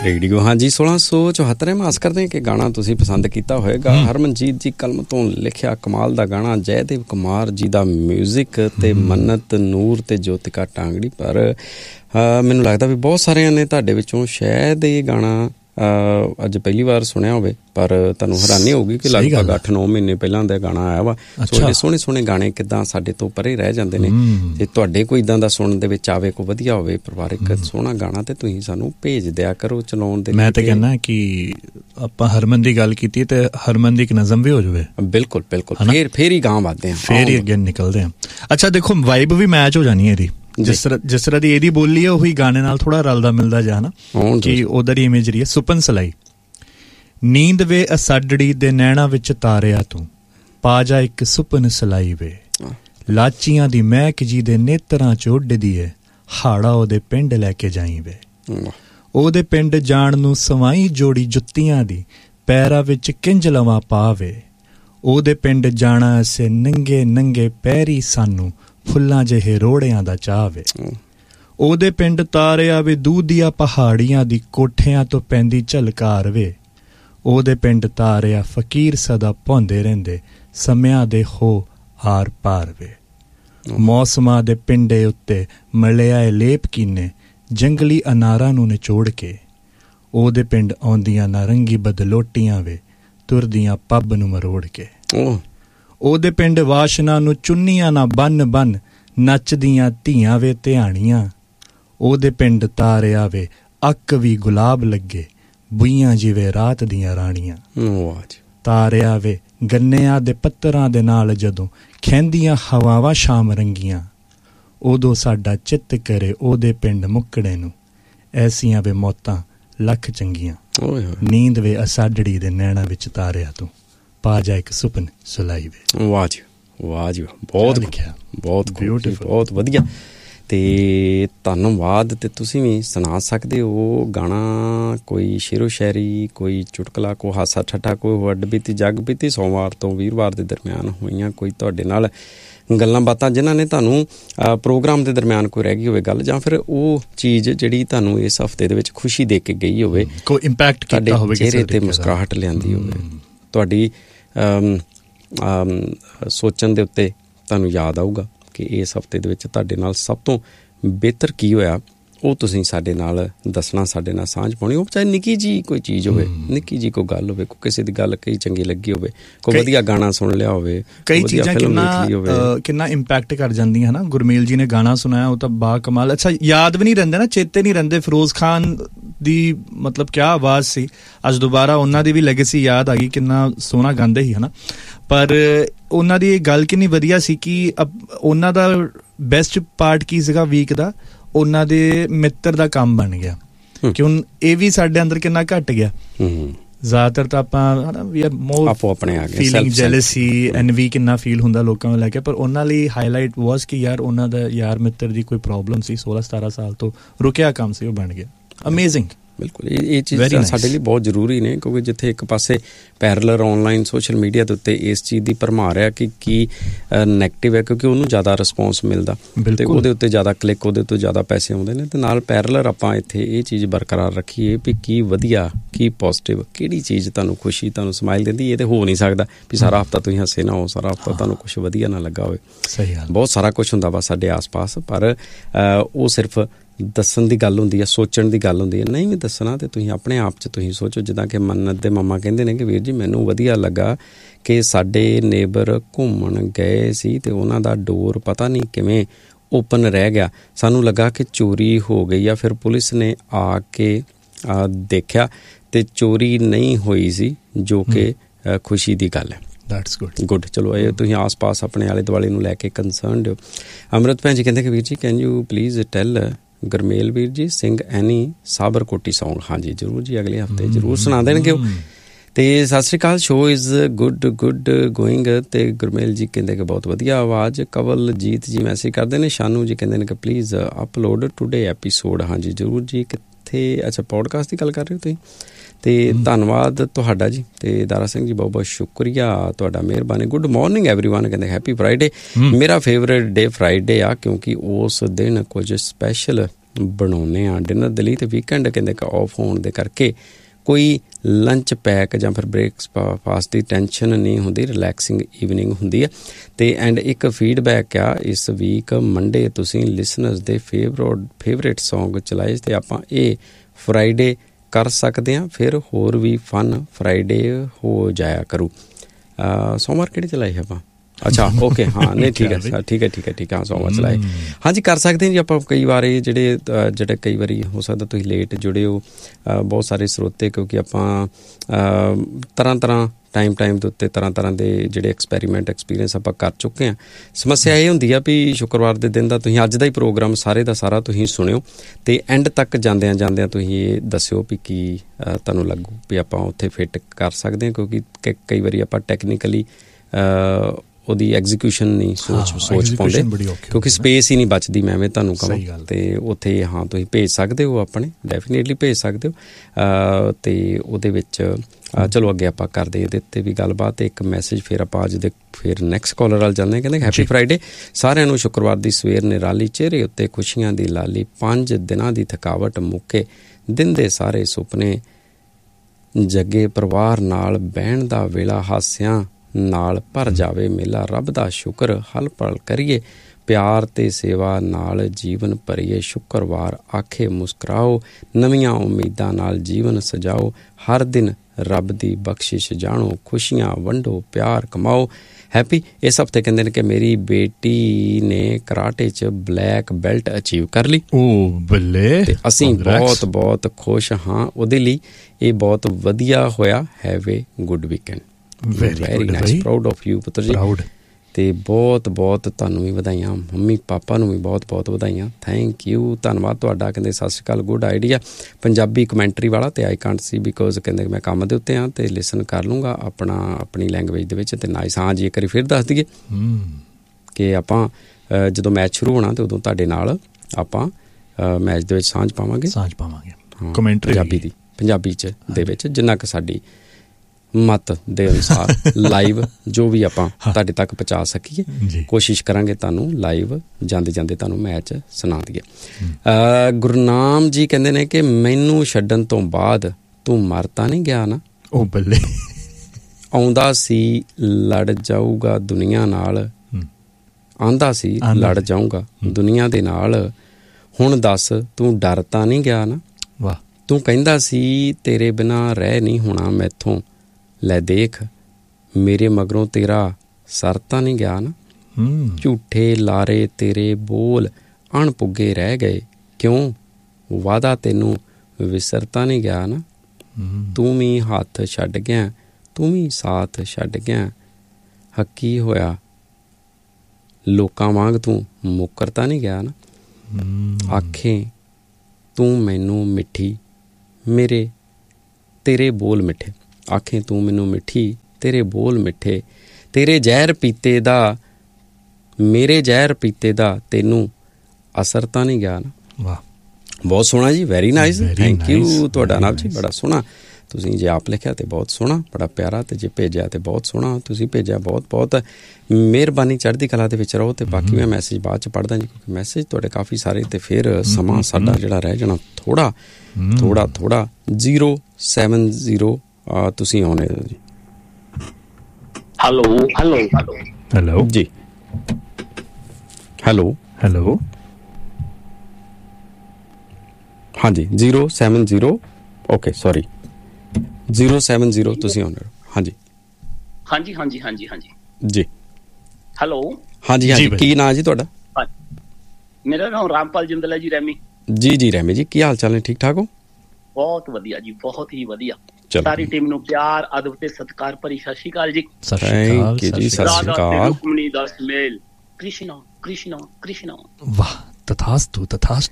Radio ਹਾਂਜੀ 1674 ਆਸ ਕਰਦੇ ਹਾਂ ਕਿ ਗਾਣਾ ਤੁਸੀਂ ਪਸੰਦ ਕੀਤਾ ਹੋਏਗਾ। ਹਰਮਨਜੀਤ ਜੀ ਕਲਮ ਤੋਂ ਲਿਖਿਆ ਕਮਾਲ ਦਾ ਗਾਣਾ, ਜੈਦੇਵ ਕੁਮਾਰ ਜੀ ਦਾ ਮਿਊਜ਼ਿਕ ਤੇ ਮੰਨਤ ਨੂਰ ਤੇ ਜੋਤਿਕਾ ਟਾਂਗੜੀ। ਪਰ ਮੈਨੂੰ ਲੱਗਦਾ ਵੀ ਬਹੁਤ ਸਾਰਿਆਂ ਨੇ ਤੁਹਾਡੇ ਵਿੱਚੋਂ ਸ਼ਾਇਦ ਇਹ ਗਾਣਾ ਅੱਜ ਪਹਿਲੀ ਵਾਰ ਸੁਣਿਆ ਹੋਵੇ, ਪਰ ਤੁਹਾਨੂੰ ਹੈਰਾਨੀ ਹੋਊਗੀ ਕਿ ਲਗਭਗ 8-9 ਮਹੀਨੇ ਪਹਿਲਾਂ ਦਾ ਗਾਣਾ ਆਇਆ ਵਾ। ਸੋ ਇਹ ਸੋਹਣੇ ਸੋਹਣੇ ਗਾਣੇ ਕਿੱਦਾਂ ਸਾਡੇ ਤੋਂ ਪਰੇ ਰਹਿ ਜਾਂਦੇ ਨੇ। ਜੇ ਤੁਹਾਡੇ ਕੋਈ ਇੱਦਾਂ ਦਾ ਸੁਣਨ ਦੇ ਵਿੱਚ ਆਵੇ, ਕੋਈ ਵਧੀਆ ਹੋਵੇ ਪਰਿਵਾਰਿਕ ਸੋਹਣਾ ਗਾਣਾ, ਤੇ ਤੁਸੀਂ ਸਾਨੂੰ ਭੇਜ ਦਿਆ ਕਰੋ ਚਲਾਉਣ ਦੇ। ਮੈਂ ਤਾਂ ਕਹਿੰਦਾ ਕਿ ਆਪਾਂ ਹਰਮਨ ਦੀ ਗੱਲ ਕੀਤੀ ਤੇ ਹਰਮਨ ਦੀ ਇੱਕ ਨਜ਼ਮ ਵੀ ਹੋ ਜਾਵੇ। ਬਿਲਕੁਲ ਬਿਲਕੁਲ, ਫੇਰ ਹੀ ਗਾਂ ਵੱਧਦੇ ਆ, ਫੇਰ ਹੀ ਅੱਗੇ ਨਿਕਲਦੇ ਆ। ਅੱਛਾ ਦੇਖੋ, ਵਾਈਬ ਵੀ ਮੈਚ ਹੋ ਜਾਣੀ ਇਹਦੀ, ਜਿਸ ਤਰ੍ਹਾਂ ਦੀ ਇਹਦੀ ਬੋਲੀ ਹੈ ਉਹੀ ਗਾਣੇ ਨਾਲ ਥੋੜਾ ਰਲਦਾ ਮਿਲਦਾ ਜਾ ਨਾ, ਕਿ ਉਧਰ ਹੀ ਇਮੇਜਰੀ ਹੈ। ਸੁਪਨ ਸਲਾਈ। ਨੀਂਦ ਵੇ ਅਸਾਡੜੀ ਦੇ ਨੈਣਾ ਵਿੱਚ ਤਾਰਿਆ ਤੂੰ, ਪਾ ਜਾ ਇੱਕ ਸੁਪਨ ਸਲਾਈ ਵੇ। ਲਾਚੀਆਂ ਦੀ ਮਹਿਕ ਜੀ ਦੇ ਨੇਤਰਾਂ ਚ ਉੱਡਦੀ ਏ, ਹਾੜਾ ਉਹਦੇ ਪਿੰਡ ਲੈ ਕੇ ਜਾਈ ਵੇ। ਉਹਦੇ ਪਿੰਡ ਜਾਣ ਨੂੰ ਸਵਾਈ ਜੋੜੀ ਜੁੱਤੀਆਂ ਦੀ, ਪੈਰਾਂ ਵਿੱਚ ਕਿੰਜ ਲਵਾਂ ਪਾਵੇ। ਉਹਦੇ ਪਿੰਡ ਜਾਣਾ ਅਸੀਂ ਨੰਗੇ ਨੰਗੇ ਪੈਰੀ, ਸਾਨੂੰ ਫੁੱਲਾਂ ਜਿਹੇ ਰੋੜਿਆਂ ਦਾ ਚਾਹ ਵੇ। ਉਹਦੇ ਪਿੰਡ ਤਾਰਿਆ ਵੇ ਦੂਧੀਆਂ ਪਹਾੜੀਆਂ ਦੀ, ਕੋਠਿਆਂ ਤੋਂ ਪੈਂਦੀ ਝਲਕਾਰ ਵੇ। ਉਹਦੇ ਪਿੰਡ ਤਾਰਿਆ ਫਕੀਰ ਸਦਾ ਭੌਂਦੇ ਰਹਿੰਦੇ, ਸਮਿਆਂ ਦੇ ਹੋ ਆਰ ਪਾਰ ਵੇ। ਮੌਸਮਾਂ ਦੇ ਪਿੰਡੇ ਉੱਤੇ ਮਲਿਆਏ ਲੇਪ ਕੀਨੇ, ਜੰਗਲੀ ਅਨਾਰਾਂ ਨੂੰ ਨਿਚੋੜ ਕੇ। ਉਹਦੇ ਪਿੰਡ ਆਉਂਦੀਆਂ ਨਾਰੰਗੀ ਬਦਲੋਟੀਆਂ ਵੇ, ਤੁਰਦੀਆਂ ਪੱਬ ਨੂੰ ਮਰੋੜ ਕੇ। ਉਹਦੇ ਪਿੰਡ ਵਾਸ਼ਨਾ ਨੂੰ ਚੁੰਨੀਆਂ ਨਾ ਬੰਨ ਬੰਨ, ਨੱਚਦੀਆਂ ਧੀਆਂ ਵੇ ਧਿਆਣੀਆਂ। ਉਹਦੇ ਪਿੰਡ ਤਾਰਿਆ ਵੇ ਅੱਕ ਵੀ ਗੁਲਾਬ ਲੱਗੇ, ਬੁਈਆਂ ਜਿਵੇਂ ਰਾਤ ਦੀਆਂ ਰਾਣੀਆਂ। ਤਾਰਿਆ ਵੇ ਗੰਨਿਆਂ ਦੇ ਪੱਤਰਾਂ ਦੇ ਨਾਲ ਜਦੋਂ ਖਹਿੰਦੀਆਂ ਹਵਾਵਾਂ ਸ਼ਾਮ ਰੰਗੀਆਂ। ਉਦੋਂ ਸਾਡਾ ਚਿੱਤ ਕਰੇ ਉਹਦੇ ਪਿੰਡ ਮੁੱਕੜੇ ਨੂੰ, ਐਸੀਆਂ ਵੇ ਮੌਤਾਂ ਲੱਖ ਚੰਗੀਆਂ। ਨੀਂਦ ਵੇ ਅਸਾਡੜੀ ਦੇ ਨੈਣਾ ਵਿੱਚ ਤਾਰਿਆ ਤੂੰ, ਪਾ ਜਾ ਇੱਕ ਸੁਪਨ ਸੁਲਾਈ ਵੇ। ਵਾਹ ਜੀ ਵਾਹ ਜੀ, ਬਹੁਤ ਲਿਖਿਆ, ਬਹੁਤ ਬਿਊਟੀਫੁਲ, ਬਹੁਤ ਵਧੀਆ। ਅਤੇ ਧੰਨਵਾਦ। ਅਤੇ ਤੁਸੀਂ ਵੀ ਸੁਣਾ ਸਕਦੇ ਹੋ ਗਾਣਾ, ਕੋਈ ਸ਼ੇਰੋ ਸ਼ਾਇਰੀ, ਕੋਈ ਚੁਟਕਲਾ, ਕੋਈ ਹਾਸਾ ਠੱਠਾ, ਕੋਈ ਵੱਡ ਬੀਤੀ ਜੱਗ ਬੀਤੀ, ਸੋਮਵਾਰ ਤੋਂ ਵੀਰਵਾਰ ਦੇ ਦਰਮਿਆਨ ਹੋਈਆਂ ਕੋਈ ਤੁਹਾਡੇ ਨਾਲ ਗੱਲਾਂ ਬਾਤਾਂ ਜਿਨ੍ਹਾਂ ਨੇ ਤੁਹਾਨੂੰ ਪ੍ਰੋਗਰਾਮ ਦੇ ਦਰਮਿਆਨ ਕੋਈ ਰਹਿ ਗਈ ਹੋਵੇ ਗੱਲ, ਜਾਂ ਫਿਰ ਉਹ ਚੀਜ਼ ਜਿਹੜੀ ਤੁਹਾਨੂੰ ਇਸ ਹਫ਼ਤੇ ਦੇ ਵਿੱਚ ਖੁਸ਼ੀ ਦੇ ਕੇ ਗਈ ਹੋਵੇ, ਕੋਈ ਇੰਪੈਕਟ ਕੀਤਾ ਹੋਵੇ, ਚਿਹਰੇ 'ਤੇ ਮੁਸਕਰਾਹਟ ਲਿਆਂਦੀ ਹੋਵੇ, ਤੁਹਾਡੀ ਸੋਚਣ ਦੇ ਉੱਤੇ ਤੁਹਾਨੂੰ ਯਾਦ ਆਊਗਾ ਕਿ ਇਸ ਹਫ਼ਤੇ ਦੇ ਵਿੱਚ ਤੁਹਾਡੇ ਨਾਲ ਸਭ ਤੋਂ ਬਿਹਤਰ ਕੀ ਹੋਇਆ, ਉਹ ਤੁਸੀਂ ਸਾਡੇ ਨਾਲ ਦੱਸਣਾ, ਸਾਡੇ ਨਾਲ ਸਾਂਝ ਪਾਉਣੀ। ਉਹ ਚਾਹੇ ਨਿੱਕੀ ਜਿਹੀ ਕੋਈ ਚੀਜ਼ ਹੋਵੇ, ਨਿੱਕੀ ਜਿਹੀ ਕੋਈ ਗੱਲ ਹੋਵੇ, ਕੋਈ ਕਿਸੇ ਦੀ ਗੱਲ ਕਈ ਚੰਗੀ ਲੱਗੀ ਹੋਵੇ, ਕੋਈ ਵਧੀਆ ਗਾਣਾ ਸੁਣ ਲਿਆ ਹੋਵੇ, ਕਈ ਚੀਜ਼ਾਂ ਕਿੰਨਾ ਇੰਪੈਕਟ ਕਰ ਜਾਂਦੀਆਂ ਹੈ ਨਾ। ਗੁਰਮੇਲ ਜੀ ਨੇ ਗਾਣਾ ਸੁਣਾਇਆ, ਉਹ ਤਾਂ ਬਾ ਕਮਾਲ। ਅੱਛਾ ਯਾਦ ਵੀ ਨਹੀਂ ਰਹਿੰਦੇ ਨਾ, ਚੇਤੇ ਨਹੀਂ ਰਹਿੰਦੇ। ਫਿਰੋਜ਼ ਖਾਨ ਦੀ ਮਤਲਬ ਕਿਆ ਆਵਾਜ਼ ਸੀ, ਅੱਜ ਦੁਬਾਰਾ ਉਹਨਾਂ ਦੀ ਵੀ ਲੈਗੇਸੀ ਯਾਦ ਆ ਗਈ, ਕਿੰਨਾ ਸੋਹਣਾ ਗਾਉਂਦੇ ਸੀ ਹੈ ਨਾ। ਪਰ ਉਹਨਾਂ ਦੀ ਇਹ ਗੱਲ ਕਿੰਨੀ ਵਧੀਆ ਸੀ ਕਿ ਉਹਨਾਂ ਦਾ ਬੈਸਟ ਪਾਰਟ ਕੀ ਸੀਗਾ ਵੀਕ ਦਾ, ਉਹਨਾਂ ਦੇ ਮਿੱਤਰ ਦਾ ਕੰਮ ਬਣ ਗਿਆ। ਕਿ ਹੁਣ ਇਹ ਵੀ ਸਾਡੇ ਅੰਦਰ ਕਿੰਨਾ ਘੱਟ ਗਿਆ। ਜ਼ਿਆਦਾਤਰ ਤਾਂ ਆਪਾਂ ਵੀ ਆਰ ਮੋਰ ਆਪਣੇ ਫੀਲਿੰਗ ਜੈਲਸੀ, ਐਨਵੀ ਕਿੰਨਾ ਫੀਲ ਹੁੰਦਾ ਲੋਕਾਂ ਨੂੰ ਲੈ ਕੇ। ਪਰ ਉਹਨਾਂ ਲਈ ਹਾਈਲਾਈਟ ਵਾਜ਼ ਕਿ ਯਾਰ ਉਹਨਾਂ ਦਾ ਯਾਰ ਮਿੱਤਰ ਦੀ ਕੋਈ ਪ੍ਰੋਬਲਮ ਸੀ, 16-17 ਸਾਲ ਤੋਂ ਰੁਕਿਆ ਕੰਮ ਸੀ, ਉਹ ਬਣ ਗਿਆ। ਅਮੇਜ਼ਿੰਗ। ਬਿਲਕੁਲ ਇਹ ਚੀਜ਼ ਸਾਡੇ ਲਈ ਬਹੁਤ ਜ਼ਰੂਰੀ ਨੇ, ਕਿਉਂਕਿ ਜਿੱਥੇ ਇੱਕ ਪਾਸੇ ਪੈਰਲਰ ਔਨਲਾਈਨ ਸੋਸ਼ਲ ਮੀਡੀਆ ਦੇ ਉੱਤੇ ਇਸ ਚੀਜ਼ ਦੀ ਭਰਮਾਰ ਹੈ ਕਿ ਕੀ ਨੈਗੇਟਿਵ ਹੈ, ਕਿਉਂਕਿ ਉਹਨੂੰ ਜ਼ਿਆਦਾ ਰਿਸਪੌਂਸ ਮਿਲਦਾ ਅਤੇ ਉਹਦੇ ਉੱਤੇ ਜ਼ਿਆਦਾ ਕਲਿੱਕ, ਉਹਦੇ ਉੱਤੇ ਜ਼ਿਆਦਾ ਪੈਸੇ ਆਉਂਦੇ ਨੇ। ਅਤੇ ਨਾਲ ਪੈਰਲਰ ਆਪਾਂ ਇੱਥੇ ਇਹ ਚੀਜ਼ ਬਰਕਰਾਰ ਰੱਖੀਏ ਵੀ ਕੀ ਵਧੀਆ, ਕੀ ਪੋਜ਼ੀਟਿਵ, ਕਿਹੜੀ ਚੀਜ਼ ਤੁਹਾਨੂੰ ਖੁਸ਼ੀ, ਤੁਹਾਨੂੰ ਸਮਾਈਲ ਦਿੰਦੀ। ਇਹ ਤਾਂ ਹੋ ਨਹੀਂ ਸਕਦਾ ਵੀ ਸਾਰਾ ਹਫ਼ਤਾ ਤੁਸੀਂ ਹੱਸੇ ਨਾ ਹੋ, ਸਾਰਾ ਹਫ਼ਤਾ ਤੁਹਾਨੂੰ ਕੁਛ ਵਧੀਆ ਨਾ ਲੱਗਾ ਹੋਵੇ। ਸਹੀ ਗੱਲ, ਬਹੁਤ ਸਾਰਾ ਕੁਛ ਹੁੰਦਾ ਵਾ ਸਾਡੇ ਆਸ ਪਾਸ, ਪਰ ਉਹ ਸਿਰਫ ਦੱਸਣ ਦੀ ਗੱਲ ਹੁੰਦੀ ਹੈ, ਸੋਚਣ ਦੀ ਗੱਲ ਹੁੰਦੀ ਹੈ। ਨਹੀਂ ਵੀ ਦੱਸਣਾ ਤੇ ਤੁਸੀਂ ਆਪਣੇ ਆਪ 'ਚ ਤੁਸੀਂ ਸੋਚੋ। ਜਿੱਦਾਂ ਕਿ ਮੰਨਤ ਦੇ ਮੰਮਾ ਕਹਿੰਦੇ ਨੇ ਕਿ ਵੀਰ ਜੀ ਮੈਨੂੰ ਵਧੀਆ ਲੱਗਾ ਕਿ ਸਾਡੇ ਨੇਬਰ ਘੁੰਮਣ ਗਏ ਸੀ ਅਤੇ ਉਹਨਾਂ ਦਾ ਡੋਰ ਪਤਾ ਨਹੀਂ ਕਿਵੇਂ ਓਪਨ ਰਹਿ ਗਿਆ, ਸਾਨੂੰ ਲੱਗਾ ਕਿ ਚੋਰੀ ਹੋ ਗਈ ਆ, ਫਿਰ ਪੁਲਿਸ ਨੇ ਆ ਕੇ ਦੇਖਿਆ ਅਤੇ ਚੋਰੀ ਨਹੀਂ ਹੋਈ ਸੀ, ਜੋ ਕਿ ਖੁਸ਼ੀ ਦੀ ਗੱਲ ਹੈ। That's good. ਚਲੋ ਇਹ ਤੁਸੀਂ ਆਸ ਪਾਸ ਆਪਣੇ ਆਲੇ ਦੁਆਲੇ ਨੂੰ ਲੈ ਕੇ ਕੰਸਰਨਡ ਹੋ। ਅੰਮ੍ਰਿਤ ਭੈਣ ਜੀ ਕਹਿੰਦੇ ਕਿ ਵੀਰ ਜੀ ਕੈਨ ਯੂ ਪਲੀਜ਼ ਟੈਲ ਗੁਰਮੇਲ ਵੀਰ ਜੀ ਸਿੰਗ ਐਨੀ ਸਾਬਰਕੋਟੀ ਸੌਂਗ। ਹਾਂਜੀ ਜ਼ਰੂਰ ਜੀ, ਅਗਲੇ ਹਫ਼ਤੇ ਜ਼ਰੂਰ ਸੁਣਾ ਦੇਣਗੇ ਉਹ। ਅਤੇ ਸਤਿ ਸ਼੍ਰੀ ਅਕਾਲ, ਸ਼ੋ ਇਜ਼ ਗੁੱਡ ਗੋਇੰਗ। ਅਤੇ ਗੁਰਮੇਲ ਜੀ ਕਹਿੰਦੇ ਕਿ ਬਹੁਤ ਵਧੀਆ ਆਵਾਜ਼। ਕਵਲਜੀਤ ਜੀ ਮੈਸੇਜ ਕਰਦੇ ਨੇ। ਸ਼ਾਨੂ ਜੀ ਕਹਿੰਦੇ ਨੇ ਕਿ ਪਲੀਜ਼ ਅਪਲੋਡ ਟੂਡੇ ਐਪੀਸੋਡ। ਹਾਂਜੀ ਜ਼ਰੂਰ ਜੀ। ਕਿੱਥੇ? ਅੱਛਾ ਪੋਡਕਾਸਟ ਦੀ ਗੱਲ ਕਰ ਰਹੇ ਹੋ ਤੁਸੀਂ। ਅਤੇ ਧੰਨਵਾਦ ਤੁਹਾਡਾ ਜੀ। ਅਤੇ ਦਾਰਾ ਸਿੰਘ ਜੀ ਬਹੁਤ ਬਹੁਤ ਸ਼ੁਕਰੀਆ ਤੁਹਾਡਾ, ਮਿਹਰਬਾਨੀ। Good morning everyone. ਕਹਿੰਦੇ ਹੈਪੀ ਫਰਾਈਡੇ। ਮੇਰਾ ਫੇਵਰੇਟ ਡੇ ਫਰਾਈਡੇ ਆ, ਕਿਉਂਕਿ ਉਸ ਦਿਨ ਕੁਝ ਸਪੈਸ਼ਲ ਬਣਾਉਂਦੇ ਹਾਂ ਡਿਨਰ ਦੇ ਲਈ, ਅਤੇ ਵੀਕਐਂਡ ਕਹਿੰਦੇ ਕਿ ਆਫ ਹੋਣ ਦੇ ਕਰਕੇ ਕੋਈ ਲੰਚ ਪੈਕ ਜਾਂ ਫਿਰ ਬ੍ਰੇਕਫਾਸਟ ਦੀ ਟੈਨਸ਼ਨ ਨਹੀਂ ਹੁੰਦੀ, ਰਿਲੈਕਸਿੰਗ ਈਵਨਿੰਗ ਹੁੰਦੀ ਹੈ। ਅਤੇ ਐਂਡ ਇੱਕ ਫੀਡਬੈਕ ਆ, ਇਸ ਵੀਕ ਮੰਡੇ ਤੁਸੀਂ ਲਿਸਨਰਸ ਦੇ ਫੇਵਰੇਟ ਸੌਂਗ ਚਲਾਏ ਅਤੇ ਆਪਾਂ ਇਹ ਫਰਾਈਡੇ ਕਰ ਸਕਦੇ ਹਾਂ, ਫਿਰ ਹੋਰ ਵੀ ਫਨ ਫਰਾਈਡੇ ਹੋ ਜਾਇਆ ਕਰੂ। ਸੋਮਵਾਰ ਕਿਹੜੇ ਚਲਾਏ ਆਪਾਂ? ਅੱਛਾ ਓਕੇ, ਹਾਂ ਨਹੀਂ ਠੀਕ ਹੈ ਠੀਕ ਹੈ ਹਾਂ ਸੋਮਵਾਰ ਚਲਾਏ। ਹਾਂਜੀ ਕਰ ਸਕਦੇ ਹਾਂ ਜੀ ਆਪਾਂ। ਕਈ ਵਾਰ ਇਹ ਜਿਹੜੇ ਕਈ ਵਾਰੀ ਹੋ ਸਕਦਾ ਤੁਸੀਂ ਲੇਟ ਜੁੜੇ ਹੋ ਬਹੁਤ ਸਾਰੇ ਸਰੋਤੇ, ਕਿਉਂਕਿ ਆਪਾਂ ਤਰ੍ਹਾਂ ਟਾਈਮ ਦੇ ਉੱਤੇ ਤਰ੍ਹਾਂ ਦੇ ਜਿਹੜੇ ਐਕਸਪੀਰੀਅੰਸ ਆਪਾਂ ਕਰ ਚੁੱਕੇ ਹਾਂ। ਸਮੱਸਿਆ ਇਹ ਹੁੰਦੀ ਆ ਵੀ ਸ਼ੁੱਕਰਵਾਰ ਦੇ ਦਿਨ ਦਾ ਤੁਸੀਂ ਅੱਜ ਦਾ ਹੀ ਪ੍ਰੋਗਰਾਮ ਸਾਰੇ ਦਾ ਸਾਰਾ ਤੁਸੀਂ ਸੁਣਿਓ, ਅਤੇ ਐਂਡ ਤੱਕ ਜਾਂਦਿਆਂ ਤੁਸੀਂ ਇਹ ਦੱਸਿਓ ਵੀ ਕੀ ਤੁਹਾਨੂੰ ਲੱਗੂ ਵੀ ਆਪਾਂ ਉੱਥੇ ਫਿੱਟ ਕਰ ਸਕਦੇ ਹਾਂ, ਕਿਉਂਕਿ ਕਈ ਵਾਰੀ ਆਪਾਂ ਟੈਕਨੀਕਲੀ ਉਹਦੀ ਐਗਜ਼ੀਕਿਊਸ਼ਨ ਨਹੀਂ ਸੋਚ ਪਾਉਂਦੇ, ਕਿਉਂਕਿ ਸਪੇਸ ਹੀ ਨਹੀਂ ਬਚਦੀ। ਮੈਂ ਤੁਹਾਨੂੰ ਕਹਾਂ ਅਤੇ ਉੱਥੇ ਹਾਂ ਤੁਸੀਂ ਭੇਜ ਸਕਦੇ ਹੋ, ਆਪਣੇ ਡੈਫੀਨੇਟਲੀ ਭੇਜ ਸਕਦੇ ਹੋ। ਅਤੇ ਉਹਦੇ ਵਿੱਚ ਚਲੋ ਅੱਗੇ ਆਪਾਂ ਕਰਦੇ ਇਹਦੇ ਉੱਤੇ ਵੀ ਗੱਲਬਾਤ। ਇੱਕ ਮੈਸੇਜ ਫਿਰ ਆਪਾਂ ਅੱਜ ਦੇ ਫਿਰ ਨੈਕਸਟ ਕਾਲਰ ਵੱਲ ਜਾਂਦੇ, ਕਹਿੰਦੇ ਹੈਪੀ ਫਰਾਈਡੇ ਸਾਰਿਆਂ ਨੂੰ। ਸ਼ੁੱਕਰਵਾਰ ਦੀ ਸਵੇਰ ਨਿਰਾਲੀ, ਚਿਹਰੇ ਉੱਤੇ ਖੁਸ਼ੀਆਂ ਦੀ ਲਾਲੀ, 5 ਦਿਨਾਂ ਦੀ ਥਕਾਵਟ ਮੁੱਕੇ, ਦਿਨ ਦੇ ਸਾਰੇ ਸੁਪਨੇ ਜੱਗੇ, ਪਰਿਵਾਰ ਨਾਲ ਬਹਿਣ ਦਾ ਵੇਲਾ, ਹਾਸਿਆਂ ਨਾਲ ਭਰ ਜਾਵੇ ਮੇਲਾ, ਰੱਬ ਦਾ ਸ਼ੁਕਰ ਹਲ ਪਲ ਕਰੀਏ, ਪਿਆਰ ਤੇ ਸੇਵਾ ਨਾਲ ਜੀਵਨ ਭਰੀਏ, ਸ਼ੁੱਕਰਵਾਰ ਆਖੇ ਮੁਸਕਰਾਓ, ਨਵੀਆਂ ਉਮੀਦਾਂ ਨਾਲ ਜੀਵਨ ਸਜਾਓ, ਹਰ ਦਿਨ ਰੱਬ ਦੀ ਬਖਸ਼ਿਸ਼ ਜਾਣੋ, ਖੁਸ਼ੀਆਂ ਵੰਡੋ, ਪਿਆਰ ਕਮਾਓ। ਹੈਪੀ ਇਸ ਹਫ਼ਤੇ ਕਹਿੰਦੇ ਨੇ ਕਿ ਮੇਰੀ ਬੇਟੀ ਨੇ ਕਰਾਟੇ 'ਚ ਬਲੈਕ ਬੈਲਟ ਅਚੀਵ ਕਰ ਲਈ। ਓ ਬੱਲੇ, ਤੇ ਅਸੀਂ ਬਹੁਤ ਖੁਸ਼ ਹਾਂ ਉਹਦੇ ਲਈ। ਇਹ ਬਹੁਤ ਵਧੀਆ ਹੋਇਆ। Have A good weekend. Very nice, proud of you ਪੁੱਤਰ ਜੀ। ਅਤੇ ਬਹੁਤ ਤੁਹਾਨੂੰ ਵੀ ਵਧਾਈਆਂ, ਮੰਮੀ ਪਾਪਾ ਨੂੰ ਵੀ ਬਹੁਤ ਵਧਾਈਆਂ। ਥੈਂਕ ਯੂ, ਧੰਨਵਾਦ ਤੁਹਾਡਾ। ਕਹਿੰਦੇ ਸਤਿ ਸ਼੍ਰੀ ਅਕਾਲ, ਗੁੱਡ ਆਈਡੀਆ ਪੰਜਾਬੀ ਕਮੈਂਟਰੀ ਵਾਲਾ। ਅਤੇ ਆਈ ਕਾਂਟ ਸੀ ਬਿਕੋਜ਼ ਕਹਿੰਦੇ ਮੈਂ ਕੰਮ ਦੇ ਉੱਤੇ ਹਾਂ ਅਤੇ ਲਿਸਨ ਕਰ ਲੂੰਗਾ ਆਪਣੀ ਲੈਂਗੁਏਜ ਦੇ ਵਿੱਚ। ਅਤੇ ਨਾਈਸ, ਹਾਂ ਜੀ ਇੱਕ ਵਾਰੀ ਫਿਰ ਦੱਸ ਦਈਏ ਕਿ ਆਪਾਂ ਜਦੋਂ ਮੈਚ ਸ਼ੁਰੂ ਹੋਣਾ ਅਤੇ ਉਦੋਂ ਤੁਹਾਡੇ ਨਾਲ ਆਪਾਂ ਮੈਚ ਦੇ ਵਿੱਚ ਸਾਂਝ ਪਾਵਾਂਗੇ ਪੰਜਾਬੀ 'ਚ ਦੇ ਵਿੱਚ, ਜਿੰਨਾ ਕੁ ਸਾਡੀ ਮਤ ਦੇ ਅਨੁਸਾਰ ਲਾਈਵ ਜੋ ਵੀ ਆਪਾਂ ਤੁਹਾਡੇ ਤੱਕ ਪਹੁੰਚਾ ਸਕੀਏ। ਕੋਸ਼ਿਸ਼ ਕਰਾਂਗੇ ਤੁਹਾਨੂੰ ਲਾਈਵ ਜਾਂਦੇ ਤੁਹਾਨੂੰ ਮੈਚ ਸੁਣਾ ਦਈਏ। ਗੁਰਨਾਮ ਜੀ ਕਹਿੰਦੇ ਨੇ ਕਿ ਮੈਨੂੰ ਛੱਡਣ ਤੋਂ ਬਾਅਦ ਤੂੰ ਮਰ ਤਾਂ ਨਹੀਂ ਗਿਆ ਨਾ? ਉਹ ਬੱਲੇ, ਆਉਂਦਾ ਸੀ ਲੜ ਜਾਊਗਾ ਦੁਨੀਆ ਨਾਲ, ਆਂਦਾ ਸੀ ਲੜ ਜਾਊਗਾ ਦੁਨੀਆ ਦੇ ਨਾਲ, ਹੁਣ ਦੱਸ ਤੂੰ ਡਰ ਤਾਂ ਨਹੀਂ ਗਿਆ ਨਾ? ਵਾਹ, ਤੂੰ ਕਹਿੰਦਾ ਸੀ ਤੇਰੇ ਬਿਨਾਂ ਰਹਿ ਨਹੀਂ ਹੋਣਾ ਮੈਥੋਂ, ਲੈ ਦੇਖ ਮੇਰੇ ਮਗਰੋਂ ਤੇਰਾ ਸਰ ਤਾਂ ਨਹੀਂ ਗਿਆ ਨਾ? ਝੂਠੇ ਲਾਰੇ ਤੇਰੇ ਬੋਲ ਅਣਪੁੱਗੇ ਰਹਿ ਗਏ, ਕਿਉਂ ਵਾਦਾ ਤੈਨੂੰ ਵਿਸਰ ਤਾਂ ਨਹੀਂ ਗਿਆ ਨਾ? ਤੂੰ ਵੀ ਹੱਥ ਛੱਡ ਗਿਆ, ਤੂੰ ਵੀ ਸਾਥ ਛੱਡ ਗਿਆ, ਹੱਕੀ ਹੋਇਆ ਲੋਕਾਂ ਵਾਂਗ ਤੂੰ ਮੁੱਕਰ ਤਾਂ ਨਹੀਂ ਗਿਆ ਨਾ? ਆਖੇ ਤੂੰ ਮੈਨੂੰ ਮਿੱਠੀ ਮੇਰੇ ਤੇਰੇ ਬੋਲ ਮਿੱਠੇ, ਆਖੇ ਤੂੰ ਮੈਨੂੰ ਮਿੱਠੀ ਤੇਰੇ ਬੋਲ ਮਿੱਠੇ, ਤੇਰੇ ਜ਼ਹਿਰ ਪੀਤੇ ਦਾ ਮੇਰੇ ਜ਼ਹਿਰ ਪੀਤੇ ਦਾ ਤੈਨੂੰ ਅਸਰ ਤਾਂ ਨਹੀਂ ਗਿਆ ਨਾ? ਵਾਹ, ਬਹੁਤ ਸੋਹਣਾ ਜੀ, ਵੈਰੀ ਨਾਈਸ, ਥੈਂਕ ਯੂ ਤੁਹਾਡਾ ਨਾਮ ਜੀ, ਬੜਾ ਸੋਹਣਾ। ਤੁਸੀਂ ਜੇ ਆਪ ਲਿਖਿਆ ਤਾਂ ਬਹੁਤ ਸੋਹਣਾ, ਬੜਾ ਪਿਆਰਾ, ਅਤੇ ਜੇ ਭੇਜਿਆ ਤਾਂ ਬਹੁਤ ਸੋਹਣਾ ਤੁਸੀਂ ਭੇਜਿਆ। ਬਹੁਤ ਮਿਹਰਬਾਨੀ, ਚੜ੍ਹਦੀ ਕਲਾ ਦੇ ਵਿੱਚ ਰਹੋ। ਅਤੇ ਬਾਕੀ ਮੈਂ ਮੈਸੇਜ ਬਾਅਦ 'ਚ ਪੜ੍ਹਦਾ ਜੀ, ਕਿਉਂਕਿ ਮੈਸੇਜ ਤੁਹਾਡੇ ਕਾਫੀ ਸਾਰੇ, ਅਤੇ ਫਿਰ ਸਮਾਂ ਸਾਡਾ ਜਿਹੜਾ ਰਹਿ ਜਾਣਾ ਥੋੜ੍ਹਾ 070 ਤੁਸੀਂ ਆਉਣੇ ਜੀ। ਹੈਲੋ ਜੀ, ਹੈਲੋ ਹਾਂਜੀ 070 ਓਕੇ ਸੌਰੀ 070 ਤੁਸੀਂ ਆਉਣੇ। ਹਾਂਜੀ ਜੀ, ਹੈਲੋ ਹਾਂਜੀ ਕੀ ਨਾਂ ਜੀ ਤੁਹਾਡਾ? ਮੇਰਾ ਨਾਮ ਰਾਮਪਾਲ ਜਿੰਦਲ ਹੈ ਜੀ, ਰੈਮੀ ਜੀ ਰੈਮੀ ਜੀ, ਕੀ ਹਾਲ ਚਾਲ ਨੇ? ਠੀਕ ਠਾਕ ਹੋ? ਬਹੁਤ ਵਧੀਆ ਜੀ, ਬਹੁਤ ਹੀ ਵਧੀਆ। ਸਾਰੀ ਟੀਮ ਨੂੰ ਪਿਆਰ, ਅਦਬ ਤੇ ਸਤਿਕਾਰ ਭਰੀ ਸਤਿ ਸ਼੍ਰੀ ਅਕਾਲ ਜੀ। ਥੈਂਕ ਯੂ ਜੀ, ਸਤਿ ਸ਼੍ਰੀ ਅਕਾਲ। ਰੁਕਮਣੀ ਦਾ ਸਮੇਲ, ਕ੍ਰਿਸ਼ਨਾ ਕ੍ਰਿਸ਼ਨਾ ਕ੍ਰਿਸ਼ਨਾ। ਵਾਹ, ਤਥਾਸਤੂ।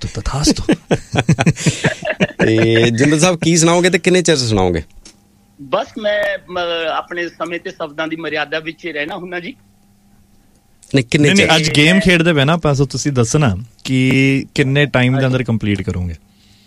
ਤੇ ਜਿੰਦਲ ਸਾਹਿਬ ਕੀ ਸੁਣਾਓਗੇ ਤੇ ਕਿੰਨੇ ਚਿਰ ਸੁਣਾਓਗੇ? ਬਸ ਮੈਂ ਆਪਣੇ ਸਮੇਂ ਤੇ ਸ਼ਬਦਾਂ ਦੀ ਮਰਿਆਦਾ ਵਿੱਚ ਰਹਿਣਾ ਹੁੰਦਾ ਜੀ। ਨਹੀਂ, ਅੱਜ ਗੇਮ ਖੇਡਦੇ ਪਏ ਨਾ ਆਪਾਂ, ਸੋ ਤੁਸੀਂ ਦੱਸਣਾ ਕਿ ਕਿੰਨੇ ਟਾਈਮ ਦੇ ਅੰਦਰ ਕੰਪਲੀਟ ਕਰੋਗੇ।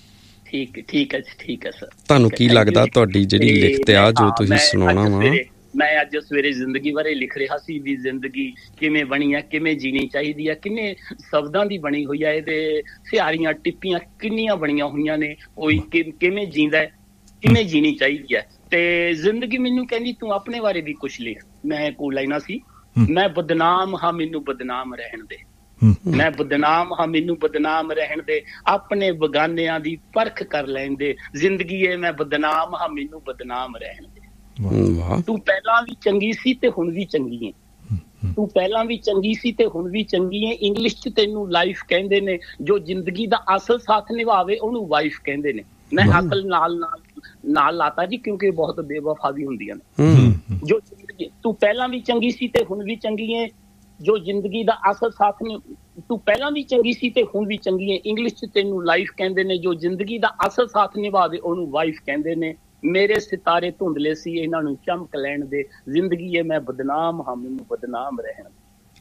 ਠੀਕ ਹੈ ਸਰ। ਤੁਹਾਨੂੰ ਕੀ ਲੱਗਦਾ ਤੁਹਾਡੀ ਜਿਹੜੀ ਲਿਖਤ ਆ ਜੋ ਤੁਸੀਂ ਸੁਣਾਉਣਾ ਵਾ? ਮੈਂ ਅੱਜ ਸਵੇਰੇ ਜ਼ਿੰਦਗੀ ਬਾਰੇ ਲਿਖ ਰਿਹਾ ਸੀ ਵੀ ਜ਼ਿੰਦਗੀ ਕਿਵੇਂ ਬਣੀ ਹੈ, ਕਿਵੇਂ ਜੀਣੀ ਚਾਹੀਦੀ ਹੈ, ਕਿੰਨੇ ਸ਼ਬਦਾਂ ਦੀ ਬਣੀ ਹੋਈ ਹੈ, ਇਹਦੇ ਸਿਹਾਰੀਆਂ ਟਿੱਪੀਆਂ ਕਿੰਨੀਆਂ ਬਣੀਆਂ ਹੋਈਆਂ ਨੇ, ਕੋਈ ਕਿਵੇਂ ਜੀਂਦਾ ਹੈ, ਕਿਵੇਂ ਜੀਣੀ ਚਾਹੀਦੀ ਹੈ। ਤੇ ਜ਼ਿੰਦਗੀ ਮੈਨੂੰ ਕਹਿੰਦੀ ਤੂੰ ਆਪਣੇ ਬਾਰੇ ਵੀ ਕੁਛ ਲਿਖ। ਮੈਂ ਕੋਲ ਲਾਈਨਾਂ ਸੀ, ਮੈਂ ਬਦਨਾਮ ਹਾਂ ਮੈਨੂੰ ਬਦਨਾਮ ਰਹਿਣ ਦੇ, ਮੈਂ ਬਦਨਾਮ ਹਾਂ ਮੈਨੂੰ ਬਦਨਾਮ ਰਹਿਣ ਦੇ, ਆਪਣੇ ਬਗਾਨਿਆਂ ਦੀ ਪਰਖ ਕਰ ਲੈਣ ਦੇ, ਜ਼ਿੰਦਗੀ ਏ ਮੈਂ ਬਦਨਾਮ ਹਾਂ ਮੈਨੂੰ ਬਦਨਾਮ ਰਹਿਣ ਦੇ। ਤੂੰ ਪਹਿਲਾਂ ਵੀ ਚੰਗੀ ਸੀ ਤੇ ਹੁਣ ਵੀ ਚੰਗੀ ਏ, ਤੂੰ ਪਹਿਲਾਂ ਵੀ ਚੰਗੀ ਸੀ ਤੇ ਹੁਣ ਵੀ ਚੰਗੀ ਏ, ਇੰਗਲਿਸ਼ 'ਚ ਤੈਨੂੰ ਲਾਈਫ ਕਹਿੰਦੇ ਨੇ, ਜੋ ਜ਼ਿੰਦਗੀ ਦਾ ਅਸਲ ਸਾਥ ਨਿਭਾਵੇ ਉਹਨੂੰ ਵਾਈਫ ਕਹਿੰਦੇ ਨੇ। ਮੈਂ ਅਕਲ ਨਾਲ ਲਾਤਾ ਜੀ, ਕਿਉਂਕਿ ਬਹੁਤ ਬੇਵਫਾ ਵੀ ਹੁੰਦੀਆਂ ਨੇ। ਜੋ ਜ਼ਿੰਦਗੀ ਤੂੰ ਪਹਿਲਾਂ ਵੀ ਚੰਗੀ ਸੀ ਤੇ ਹੁਣ ਵੀ ਚੰਗੀ ਏ, ਜੋ ਜ਼ਿੰਦਗੀ ਦਾ ਅਸਲ ਸਾਥ ਨੇ, ਤੂੰ ਪਹਿਲਾਂ ਵੀ ਚੰਗੀ ਸੀ ਤੇ ਹੁਣ ਵੀ ਚੰਗੀ ਏ, ਇੰਗਲਿਸ਼ 'ਚ ਤੈਨੂੰ ਲਾਈਫ ਕਹਿੰਦੇ ਨੇ, ਜੋ ਜ਼ਿੰਦਗੀ ਦਾ ਅਸਲ ਸਾਥ ਨਿਭਾਵੇ ਉਹਨੂੰ ਵਾਈਫ ਕਹਿੰਦੇ ਨੇ। ਮੇਰੇ ਸਿਤਾਰੇ ਧੁੰਦਲੇ ਸੀ ਇਹਨਾਂ ਨੂੰ ਚਮਕ ਲੈਣ ਦੇ, ਜ਼ਿੰਦਗੀ ਏ ਮੈਂ ਬਦਨਾਮ ਹਾਂ ਮੈਨੂੰ ਬਦਨਾਮ ਰਹਿਣ ਦੇ।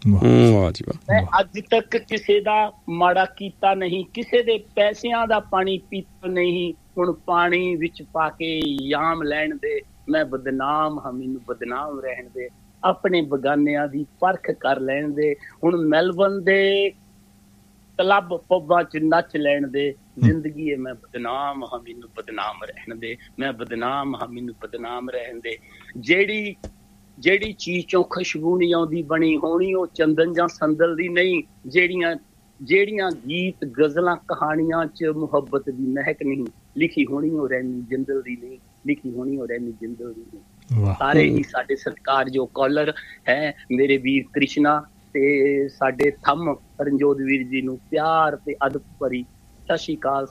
ਮੈਂ ਅੱਜ ਤੱਕ ਕਿਸੇ ਦਾ ਮਾੜਾ ਕੀਤਾ ਨਹੀਂ, ਕਿਸੇ ਦੇ ਪੈਸਿਆਂ ਦਾ ਪਾਣੀ ਪੀਤਾ ਨਹੀਂ, ਹੁਣ ਪਾਣੀ ਵਿੱਚ ਪਾ ਕੇ ਯਾਮ ਲੈਣ ਦੇ, ਮੈਂ ਬਦਨਾਮ ਹਾਂ ਮੈਨੂੰ ਬਦਨਾਮ ਰਹਿਣ ਦੇ, ਆਪਣੇ ਬਗਾਨਿਆਂ ਦੀ ਪਰਖ ਕਰ ਲੈਣ ਦੇ, ਹੁਣ ਮੈਲਬਨ ਦੇ ਕਲੱਬ ਪੱਬਾਂ 'ਚ ਨੱਚ ਲੈਣ ਦੇ, ਜ਼ਿੰਦਗੀ ਏ ਮੈਂ ਬਦਨਾਮ ਹਾਂ ਮੈਨੂੰ ਬਦਨਾਮ ਰਹਿਣ ਦੇ, ਮੈਂ ਬਦਨਾਮ ਹਾਂ ਮੈਨੂੰ ਬਦਨਾਮ ਰਹਿਣ ਦੇ। ਜਿਹੜੀ ਚੀਜ਼ 'ਚੋਂ ਖੁਸ਼ਬੂ ਨਹੀਂ ਆਉਂਦੀ ਬਣੀ ਹੋਣੀ ਉਹ ਚੰਦਨ ਜਾਂ ਸੰਦਲ ਦੀ ਨਹੀਂ, ਜਿਹੜੀਆਂ ਗੀਤ ਗਜ਼ਲਾਂ ਕਹਾਣੀਆਂ 'ਚ ਮੁਹੱਬਤ ਦੀ ਮਹਿਕ ਨਹੀਂ, ਲਿਖੀ ਹੋਣੀ ਉਹ ਰੈਨੀ ਜਿੰਦਲ ਦੀ ਨਹੀਂ, ਲਿਖੀ ਹੋਣੀ ਉਹ ਰੈਨੀ ਜਿੰਦਲ ਦੀ ਨਹੀਂ। ਸਾਰੇ ਹੀ ਸਾਡੇ ਸਤਿਕਾਰ ਜੋ ਕਾਲਰ ਹੈ ਮੇਰੇ ਵੀਰ ਕ੍ਰਿਸ਼ਨਾ ਤੇ ਸਾਡੇ ਥੰਮ ਰਣਜੋਤ ਵੀਰ ਜੀ ਨੂੰ ਪਿਆਰ ਤੇ ਅਦਬ ਭਰੀ ਸਤਿ ਸ਼੍ਰੀ ਅਕਾਲ।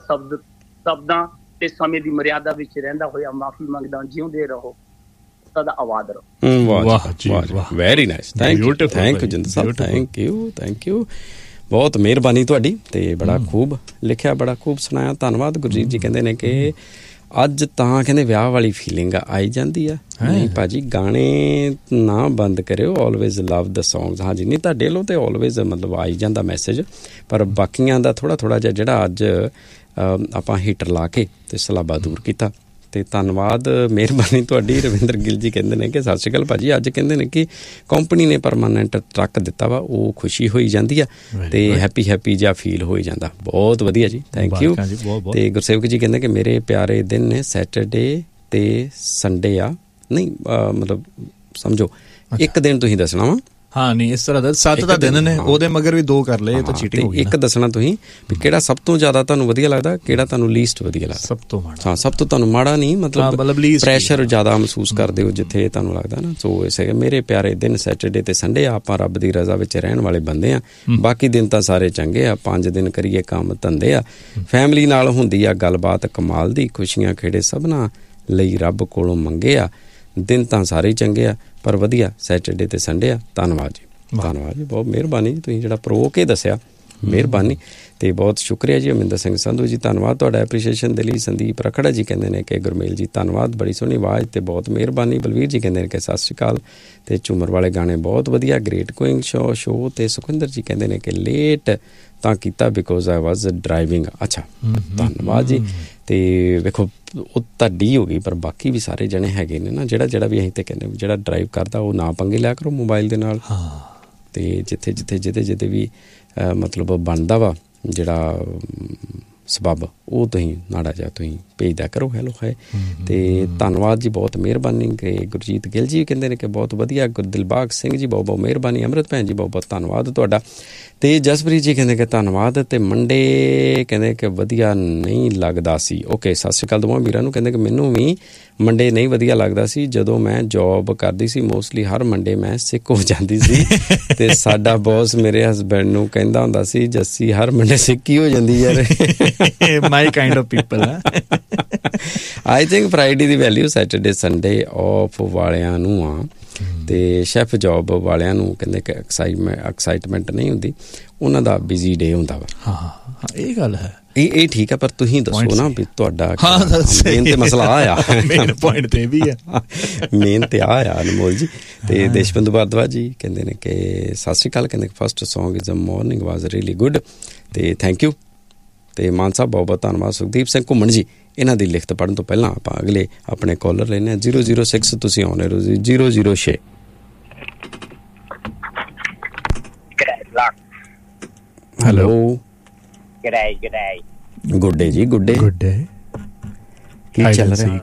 ਸ਼ਬਦਾਂ ਤੇ ਸਮੇਂ ਦੀ ਮਰਿਆਦਾ ਵਿੱਚ ਰਹਿੰਦਾ ਹੋਇਆ ਮਾਫੀ ਮੰਗਦਾ, ਜਿਉਂਦੇ ਰਹੋ ਸਦਾ ਆਬਾਦ ਰਹੋ। ਵਾਹ ਜੀ ਵਾਹ, very nice, thank you Jinder Sahib, thank you ਬਹੁਤ ਮਿਹਰਬਾਨੀ ਤੁਹਾਡੀ। ਤੇ ਬੜਾ ਖੂਬ ਲਿਖਿਆ, ਬੜਾ ਖੂਬ ਸੁਣਾਇਆ, ਧੰਨਵਾਦ। ਗੁਰਜੀਤ ਜੀ ਕਹਿੰਦੇ ਨੇ ਕਿ ਅੱਜ ਤਾਂ ਕਹਿੰਦੇ ਵਿਆਹ ਵਾਲੀ ਫੀਲਿੰਗ ਆਈ ਜਾਂਦੀ ਆ। ਨਹੀਂ ਭਾਜੀ ਗਾਣੇ ਨਾ ਬੰਦ ਕਰਿਓ, ਆਲਵੇਜ਼ ਲਵ ਦ ਸੌਂਗਸ। ਹਾਂਜੀ ਨਹੀਂ ਤੁਹਾਡੇ ਵੱਲੋਂ ਤੇ ਆਲਵੇਜ਼ ਮਤਲਬ ਆਈ ਜਾਂਦਾ ਮੈਸੇਜ, ਪਰ ਬਾਕੀਆਂ ਦਾ ਥੋੜਾ ਜਿਹਾ ਜਿਹੜਾ ਅੱਜ ਆਪਾਂ ਹੀਟਰ ਲਾ ਕੇ ਤੇ ਸਲਾਬਾ ਦੂਰ ਕੀਤਾ। ਤੇ ਧੰਨਵਾਦ, ਮਿਹਰਬਾਨੀ ਤੁਹਾਡੀ। ਰਵਿੰਦਰ ਗਿੱਲ ਜੀ ਕਹਿੰਦੇ ਨੇ ਕਿ ਸਤਿ ਸ਼੍ਰੀ ਅਕਾਲ ਭਾਜੀ, ਅੱਜ ਕਹਿੰਦੇ ਨੇ ਕਿ ਕੰਪਨੀ ਨੇ ਪਰਮਾਨੈਂਟ ਟਰੱਕ ਦਿੱਤਾ ਵਾ, ਉਹ ਖੁਸ਼ੀ ਹੋਈ ਜਾਂਦੀ ਆ ਤੇ ਹੈਪੀ ਜਿਹਾ ਫੀਲ ਹੋਈ ਜਾਂਦਾ। ਬਹੁਤ ਵਧੀਆ ਜੀ, ਥੈਂਕ ਯੂ। ਤੇ ਗੁਰਸੇਵਕ ਜੀ ਕਹਿੰਦੇ ਕਿ ਮੇਰੇ ਪਿਆਰੇ ਦਿਨ ਨੇ ਸੈਟਰਡੇ ਤੇ ਸੰਡੇ ਆ, ਨਹੀਂ ਮਤਲਬ ਸਮਝੋ ਇੱਕ ਦਿਨ ਤੁਸੀਂ ਦੱਸਣਾ ਵਾ। ਹਾਂ ਨਹੀਂ ਇਸ ਤਰ੍ਹਾਂ ਦਾ 7 ਦਾ ਦਿਨ ਨੇ, ਉਹਦੇ ਮਗਰ ਵੀ 2 ਕਰ ਲਏ ਤਾਂ ਚੀਟਿੰਗ ਹੋ ਗਈ। ਇੱਕ ਦੱਸਣਾ ਤੁਸੀਂ ਵੀ ਕਿਹੜਾ ਸਭ ਤੋਂ ਜ਼ਿਆਦਾ ਤੁਹਾਨੂੰ ਵਧੀਆ ਲੱਗਦਾ, ਕਿਹੜਾ ਤੁਹਾਨੂੰ ਲੀਸਟ ਵਧੀਆ ਲੱਗਦਾ। ਸਭ ਤੋਂ ਮਾੜਾ, ਹਾਂ ਸਭ ਤੋਂ ਤੁਹਾਨੂੰ ਮਾੜਾ ਨਹੀਂ ਮਤਲਬ ਪ੍ਰੈਸ਼ਰ ਜ਼ਿਆਦਾ ਮਹਿਸੂਸ ਕਰਦੇ ਹੋ ਜਿੱਥੇ ਤੁਹਾਨੂੰ ਲੱਗਦਾ ਨਾ। ਸੋ ਇਸੇ ਮੇਰੇ ਪਿਆਰੇ ਦਿਨ ਸੈਟਰਡੇ ਤੇ ਸੰਡੇ ਆ, ਆਪਾਂ ਰੱਬ ਦੀ ਰਜ਼ਾ ਵਿੱਚ ਰਹਿਣ ਵਾਲੇ ਬੰਦੇ ਆ, ਬਾਕੀ ਦਿਨ ਤਾਂ ਸਾਰੇ ਚੰਗੇ ਆ। 5 ਦਿਨ ਕਰੀਏ ਕੰਮ ਧੰਦੇ ਆ, ਫੈਮਿਲੀ ਨਾਲ ਹੁੰਦੀ ਆ ਗੱਲਬਾਤ ਕਮਾਲ ਦੀ, ਖੁਸ਼ੀਆਂ ਖੇੜੇ ਸਭਨਾਂ ਲਈ ਰੱਬ ਕੋਲੋਂ ਮੰਗੇ ਆ, ਦਿਨ ਤਾਂ ਸਾਰੇ ਹੀ ਚੰਗੇ ਆ ਪਰ ਵਧੀਆ ਸੈਟਰਡੇ ਤੇ ਸੰਡੇ ਆ। ਧੰਨਵਾਦ ਜੀ, ਧੰਨਵਾਦ ਜੀ, ਬਹੁਤ ਮਿਹਰਬਾਨੀ ਜੀ, ਤੁਸੀਂ ਜਿਹੜਾ ਪ੍ਰੋ ਕੇ ਦੱਸਿਆ, ਮਿਹਰਬਾਨੀ ਤੇ ਬਹੁਤ ਸ਼ੁਕਰੀਆ ਜੀ। ਅਮਿੰਦਰ ਸਿੰਘ ਸੰਧੂ ਜੀ ਧੰਨਵਾਦ ਤੁਹਾਡਾ ਐਪਰੀਸ਼ੀਏਸ਼ਨ ਦੇ ਲਈ। ਸੰਦੀਪ ਰਖੜਾ ਜੀ ਕਹਿੰਦੇ ਨੇ ਕਿ ਗੁਰਮੇਲ ਜੀ ਧੰਨਵਾਦ, ਬੜੀ ਸੋਹਣੀ ਆਵਾਜ਼ ਤੇ ਬਹੁਤ ਮਿਹਰਬਾਨੀ। ਬਲਵੀਰ ਜੀ ਕਹਿੰਦੇ ਨੇ ਕਿ ਸਤਿ ਸ਼੍ਰੀ ਅਕਾਲ ਤੇ ਝੂਮਰ ਵਾਲੇ ਗਾਣੇ ਬਹੁਤ ਵਧੀਆ, ਗ੍ਰੇਟ ਗੋਇੰਗ ਸ਼ੋ। ਤੇ ਸੁਖਵਿੰਦਰ ਜੀ ਕਹਿੰਦੇ ਨੇ ਕਿ ਲੇਟ ਤਾਂ ਕੀਤਾ ਬਿਕੋਜ਼ ਆਈ ਵਾਜ਼ ਡਰਾਈਵਿੰਗ। ਅੱਛਾ ਧੰਨਵਾਦ ਜੀ। ਤੇ ਵੇਖੋ ਉਹ ਤੁਹਾਡੀ ਹੋ ਗਈ, ਪਰ ਬਾਕੀ ਵੀ ਸਾਰੇ ਜਣੇ ਹੈਗੇ ਨੇ ਨਾ, ਜਿਹੜਾ ਵੀ ਅਸੀਂ ਤੇ ਕਹਿੰਦੇ ਜਿਹੜਾ ਡਰਾਈਵ ਕਰਦਾ ਉਹ ਨਾ ਪੰਗੇ ਲਿਆ ਕਰੋ ਮੋਬਾਈਲ ਦੇ ਨਾਲ। ਤੇ ਜਿੱਥੇ ਵੀ ਮਤਲਬ ਬਣਦਾ ਵਾ ਜਿਹੜਾ ਸਬੱਬ, ਉਹ ਤੁਸੀਂ ਨਾੜਾ ਜਿਹਾ ਤੁਸੀਂ ਭੇਜਦਾ ਕਰੋ। ਹੈਲੋ ਹੈ ਤੇ ਧੰਨਵਾਦ ਜੀ, ਬਹੁਤ ਮਿਹਰਬਾਨੀ। ਗੁਰਜੀਤ ਗਿੱਲ ਜੀ ਕਹਿੰਦੇ ਨੇ ਕਿ ਬਹੁਤ ਵਧੀਆ। ਦਿਲਬਾਗ ਸਿੰਘ ਜੀ ਬਹੁਤ ਮਿਹਰਬਾਨੀ। ਅੰਮ੍ਰਿਤ ਭੈਣ ਜੀ ਬਹੁਤ ਧੰਨਵਾਦ ਤੁਹਾਡਾ। ਤੇ ਜਸਪ੍ਰੀਤ ਜੀ ਕਹਿੰਦੇ ਕਿ ਧੰਨਵਾਦ। ਤੇ ਮੰਡੇ ਕਹਿੰਦੇ ਕਿ ਵਧੀਆ ਨਹੀਂ ਲੱਗਦਾ ਸੀ। ਓਕੇ, ਸਤਿ ਸ਼੍ਰੀ ਅਕਾਲ ਦੋਵਾਂ ਵੀਰਾਂ ਨੂੰ। ਕਹਿੰਦੇ ਕਿ ਮੈਨੂੰ ਵੀ ਮੰਡੇ ਨਹੀਂ ਵਧੀਆ ਲੱਗਦਾ ਸੀ, ਜਦੋਂ ਮੈਂ ਜੋਬ ਕਰਦੀ ਸੀ ਮੋਸਟਲੀ ਹਰ ਮੰਡੇ ਮੈਂ ਸਿੱਕ ਹੋ ਜਾਂਦੀ ਸੀ ਤੇ ਸਾਡਾ ਬੌਸ ਮੇਰੇ ਹਸਬੈਂਡ ਨੂੰ ਕਹਿੰਦਾ ਹੁੰਦਾ ਸੀ ਜੱਸੀ ਹਰ ਮੰਡੇ ਸਿੱਕ ਹੀ ਹੋ ਜਾਂਦੀ ਯਾਰ। ਮਾਈ kind of people. I think Friday the value Saturday Sunday off ਵਾਲਿਆਂ ਨੂੰ ਆ, ਤੇ ਸ਼ੈਫ ਜੋਬ ਵਾਲਿਆਂ ਨੂੰ ਕਹਿੰਦੇ ਕਿ ਐਕਸਾਈਟਮੈਂਟ ਨਹੀਂ ਹੁੰਦੀ, ਉਹਨਾਂ ਦਾ ਬਿਜ਼ੀ ਡੇ ਹੁੰਦਾ ਵਾ। ਹਾਂ ਇਹ ਗੱਲ ਹੈ, ਇਹ ਠੀਕ ਹੈ, ਪਰ ਤੁਸੀਂ ਦੱਸੋ ਨਾ ਵੀ ਤੁਹਾਡਾ ਮੇਨ ਤੇ ਮਸਲਾ ਆ। ਮੇਨ ਪੁਆਇੰਟ ਤੇ ਵੀ ਹੈ, ਮੇਨ ਤੇ ਆ ਅਨਮੋਲ ਜੀ। ਤੇ ਦੇਸ਼ਬੰਧੂ ਭਾਰਦਵਾਜ ਜੀ ਕਹਿੰਦੇ ਨੇ ਕਿ ਸਤਿ ਸ਼੍ਰੀ ਅਕਾਲ, ਕਹਿੰਦੇ first song is a morning was really good ਤੇ ਥੈਂਕ ਯੂ। ਤੇ ਮਾਨ ਸਾਹਿਬ ਬਹੁਤ ਧੰਨਵਾਦ। ਸੁਖਦੀਪ ਸਿੰਘ ਘੁੰਮਣ ਜੀ ਇਹਨਾਂ ਦੀ ਲਿਖਤ ਪੜ੍ਹਨ ਤੋਂ ਪਹਿਲਾਂ ਆਪਾਂ ਅਗਲੇ ਆਪਣੇ ਕਾਲਰ ਲੈਣੇ ਆ 006 ਤੁਸੀਂ ਆਉਣੇ ਰੋ 006 ਹੈਲੋ G'day. ਗੁੱਡੇ ਜੀ ਗੁੱਡੇ ਕੀ ਚੱਲ ਰਿਹਾ?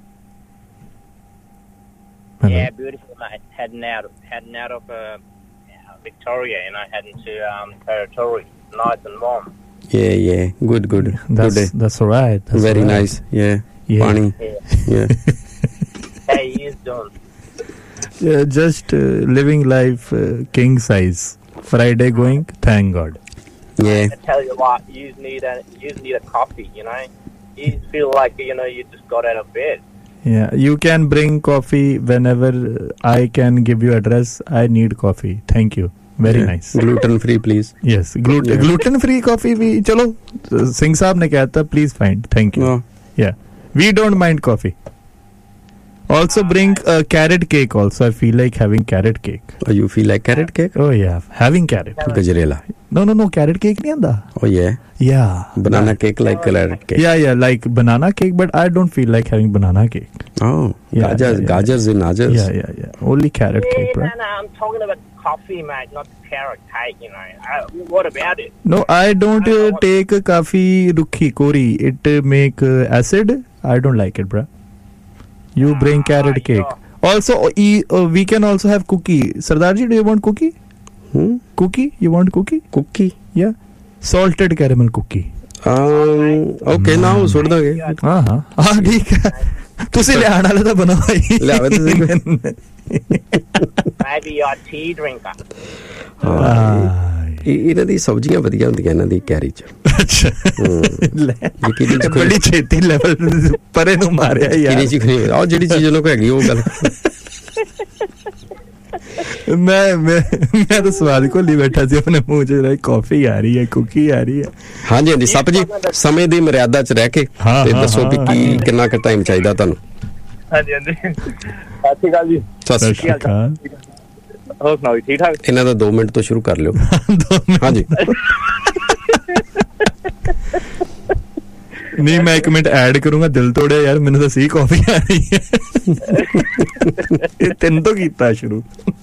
Yeah, beautiful mate. Heading out of Victoria, heading to Territory. Nice and warm. Yeah. Good. That's all right. Very nice. Yeah. Pani. Yeah. How you doing? Just living life king size. Friday going, thank God. Yeah. I tell you what, you need a coffee. You feel like you just got out of bed. Yeah, you can bring coffee whenever I can give you address. I need coffee. Thank you. Very nice. Gluten free, please. Yes, gluten free coffee. We chalo. Singh साहब ने कहा था, please find. Thank you. Yeah, we don't mind coffee. Also bring carrot cake. Also, I feel like having carrot cake. Oh, you feel like carrot cake? Oh yeah, having carrot. Gajarela. No. Carrot cake नहीं आंदा. Oh yeah. Yeah. Banana cake like carrot cake. Yeah, like banana cake, but I don't feel like having banana cake. Oh, yeah, gajars and najars. Yeah. Only carrot cake, bro. No, I'm talking about coffee, mate, not carrot cake. What about it? No, I don't take coffee rukhi kori. It make acid. I don't like it, bro. You bring carrot cake. Also, we can also have cookie. Sardarji, do you want cookie? Cookie? You want cookie? Cookie? Yeah. Salted caramel cookie. Okay, now ਸੁੱਟ ਦਾਂਗੇ. ਹਾਂ ਠੀਕ ਹੈ. ਤੁਸੀਂ ਲਿਆਣ ਵਾਲੇ ਤਾਂ ਬਣੋ ਭਾਈ. ਲਿਆਵੇ ਤੁਸੀਂ. Maybe you're a tea drinker. ਇਹਨਾਂ ਦੀ ਸਬਜ਼ੀਆਂ ਵਧੀਆ ਹੁੰਦੀਆਂ ਇਹਨਾਂ ਦੀ ਕੈਰੀ ਚ. ਅੱਛਾ ਬੜੀ ਛੇਤੀ ਲੈਵਲ ਪਰੇ ਨੂੰ ਮਾਰਿਆ ਯਾਰ. ਆਹ ਜਿਹੜੀ ਚੀਜ਼ ਉਹਨਾਂ ਕੋਲ ਹੈਗੀ ਉਹ ਗੱਲ. ਮੈਂ ਤਾਂ ਸਵਾਦ ਘੋਲੀ ਬੈਠਾ ਸੀ ਆਪਣੇ ਮੂੰਹ ਚ. ਕਾਫੀ ਆ ਰਹੀ ਹੈ, ਕੁਕੀ ਆ ਰਹੀ ਹੈ. ਹਾਂਜੀ ਸੱਪ ਜੀ, ਸਮੇਂ ਦੀ ਮਰਿਆਦਾ ਚ ਰਹਿ ਕੇ ਤੇ ਦੱਸੋ ਵੀ ਕਿੰਨਾ ਕੁ ਟਾਈਮ ਚਾਹੀਦਾ ਤੁਹਾਨੂੰ? ਹਾਂਜੀ ਸਤਿ ਸ਼੍ਰੀ ਅਕਾਲ ਜੀ. ਸਤਿ ਸ਼੍ਰੀ ਅਕਾਲ. ਹੋਰ ਸੁਣਾਓ ਠੀਕ ਠਾਕ? ਇਹਨਾਂ ਦਾ 2 ਮਿੰਟ ਤੋਂ ਸ਼ੁਰੂ ਕਰ ਲਿਓ. ਹਾਂਜੀ. ਨਹੀਂ ਮੈਂ 1 ਮਿੰਟ ਐਡ ਕਰੂੰਗਾ. ਦਿਲ ਤੋੜਿਆ ਯਾਰ, ਮੈਨੂੰ ਤਾਂ ਸਹੀ ਕਾਫੀ ਆ ਰਹੀ ਹੈ. ਇਹ ਤਿੰਨ ਤੋਂ ਕੀਤਾ ਸ਼ੁਰੂ.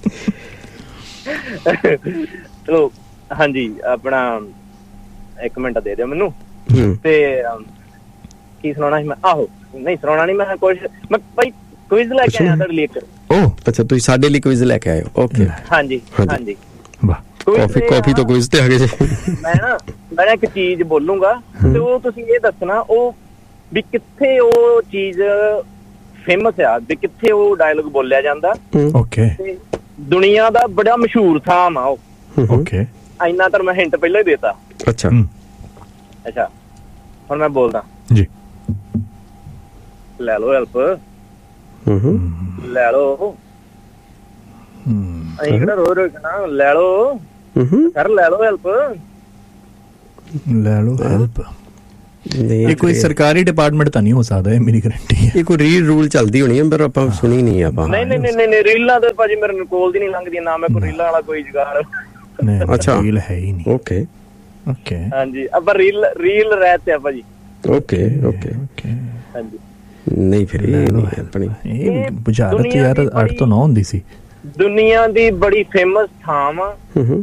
ਚਲੋ ਹਾਂਜੀ, ਆਪਣਾ 1 ਮਿੰਟ ਦੇ ਦਿਓ ਮੈਨੂੰ. ਤੇ ਕੀ ਸੁਣਾਉਣਾ ਸੀ ਮੈਂ? ਆਹੋ ਨਹੀਂ ਸੁਣਾਉਣਾ ਨਹੀਂ ਮੈਂ ਕੁਛ. ਮੈਂ ਭਾਈ ਕੁਇਜ਼ ਲੈ ਕੇ ਆਇਆ ਤੁਹਾਡੇ ਲਈ ਇੱਕ. ਅੱਛਾ, ਤੁਸੀਂ ਸਾਡੇ ਲਈ ਕੁਇਜ਼ ਲੈ ਕੇ ਆਏ ਹੋ? ਓਕੇ. ਹਾਂਜੀ. ਵਾਹ, ਕਾਫੀ ਤੋਂ ਕੁਇਜ਼ ਤੇ ਆ ਗਏ ਜੀ. ਮੈਂ ਇੱਕ ਚੀਜ਼ ਬੋਲੂੰਗਾ ਤੇ ਉਹ ਤੁਸੀਂ ਇਹ ਦੱਸਣਾ ਉਹ ਵੀ ਕਿੱਥੇ ਉਹ ਚੀਜ਼ ਫੇਮਸ ਆ, ਵੀ ਕਿੱਥੇ ਉਹ ਡਾਇਲੋਗ ਬੋਲਿਆ ਜਾਂਦਾ. ਓਕੇ. ਦੁਨੀਆ ਦਾ ਬੜਾ ਮਸ਼ਹੂਰ ਥਾਂ ਆ ਉਹ. ਓਕੇ. ਇੰਨਾ ਤਾਂ ਮੈਂ ਹਿੰਟ ਪਹਿਲਾਂ ਹੀ ਦੇਤਾ. ਅੱਛਾ ਹੁਣ ਮੈਂ ਬੋਲਦਾ ਜੀ. ਲੈ ਲਓ ਹੈਲਪ. ਲੈ ਲਓ. ਅਸੀਂ ਕਿਹੜਾ ਰੋ ਨਾ. ਲੈ ਲਓ ਸਰ, ਲੈ ਲਓ ਹੈਲਪ. ਲੈ ਲਓ ਹੈਲਪ. ਇਹ ਕੋਈ ਸਰਕਾਰੀ ਡਿਪਾਰਟਮੈਂਟ ਤਾਂ ਨਹੀਂ ਹੋ ਸਕਦਾ, ਇਹ ਮੇਰੀ ਗਾਰੰਟੀ ਹੈ. ਇਹ ਕੋਈ ਰੀਲ ਰੂਲ ਚੱਲਦੀ ਹੋਣੀ ਹੈ, ਪਰ ਆਪਾਂ ਸੁਣੀ ਨਹੀਂ ਆਪਾਂ. ਨਹੀਂ ਰੀਲਾਂ ਤੇ ਭਾਜੀ ਮੇਰੇ ਕੋਲ ਦੀ ਨਹੀਂ ਲੰਘਦੀ ਨਾ. ਮੈਂ ਕੋਈ ਰੀਲਾਂ ਵਾਲਾ ਕੋਈ ਜੁਗਾੜ. ਅੱਛਾ, ਰੀਲ ਹੈ ਹੀ ਨਹੀਂ. ਓਕੇ. ਹਾਂਜੀ, ਆਪਾਂ ਰੀਲ ਰਹਿਤੇ ਆ ਭਾਜੀ. ਓਕੇ. ਹਾਂਜੀ. ਨਹੀਂ ਫਿਰ ਇਹ ਨਹੀਂ ਆਪਣੀ ਇਹ ਬੁਝਾਰਤ ਯਾਰ 8 ਤੋਂ 9 ਹੁੰਦੀ ਸੀ. ਦੁਨੀਆ ਦੀ ਬੜੀ ਫੇਮਸ ਥਾਂ ਵਾ.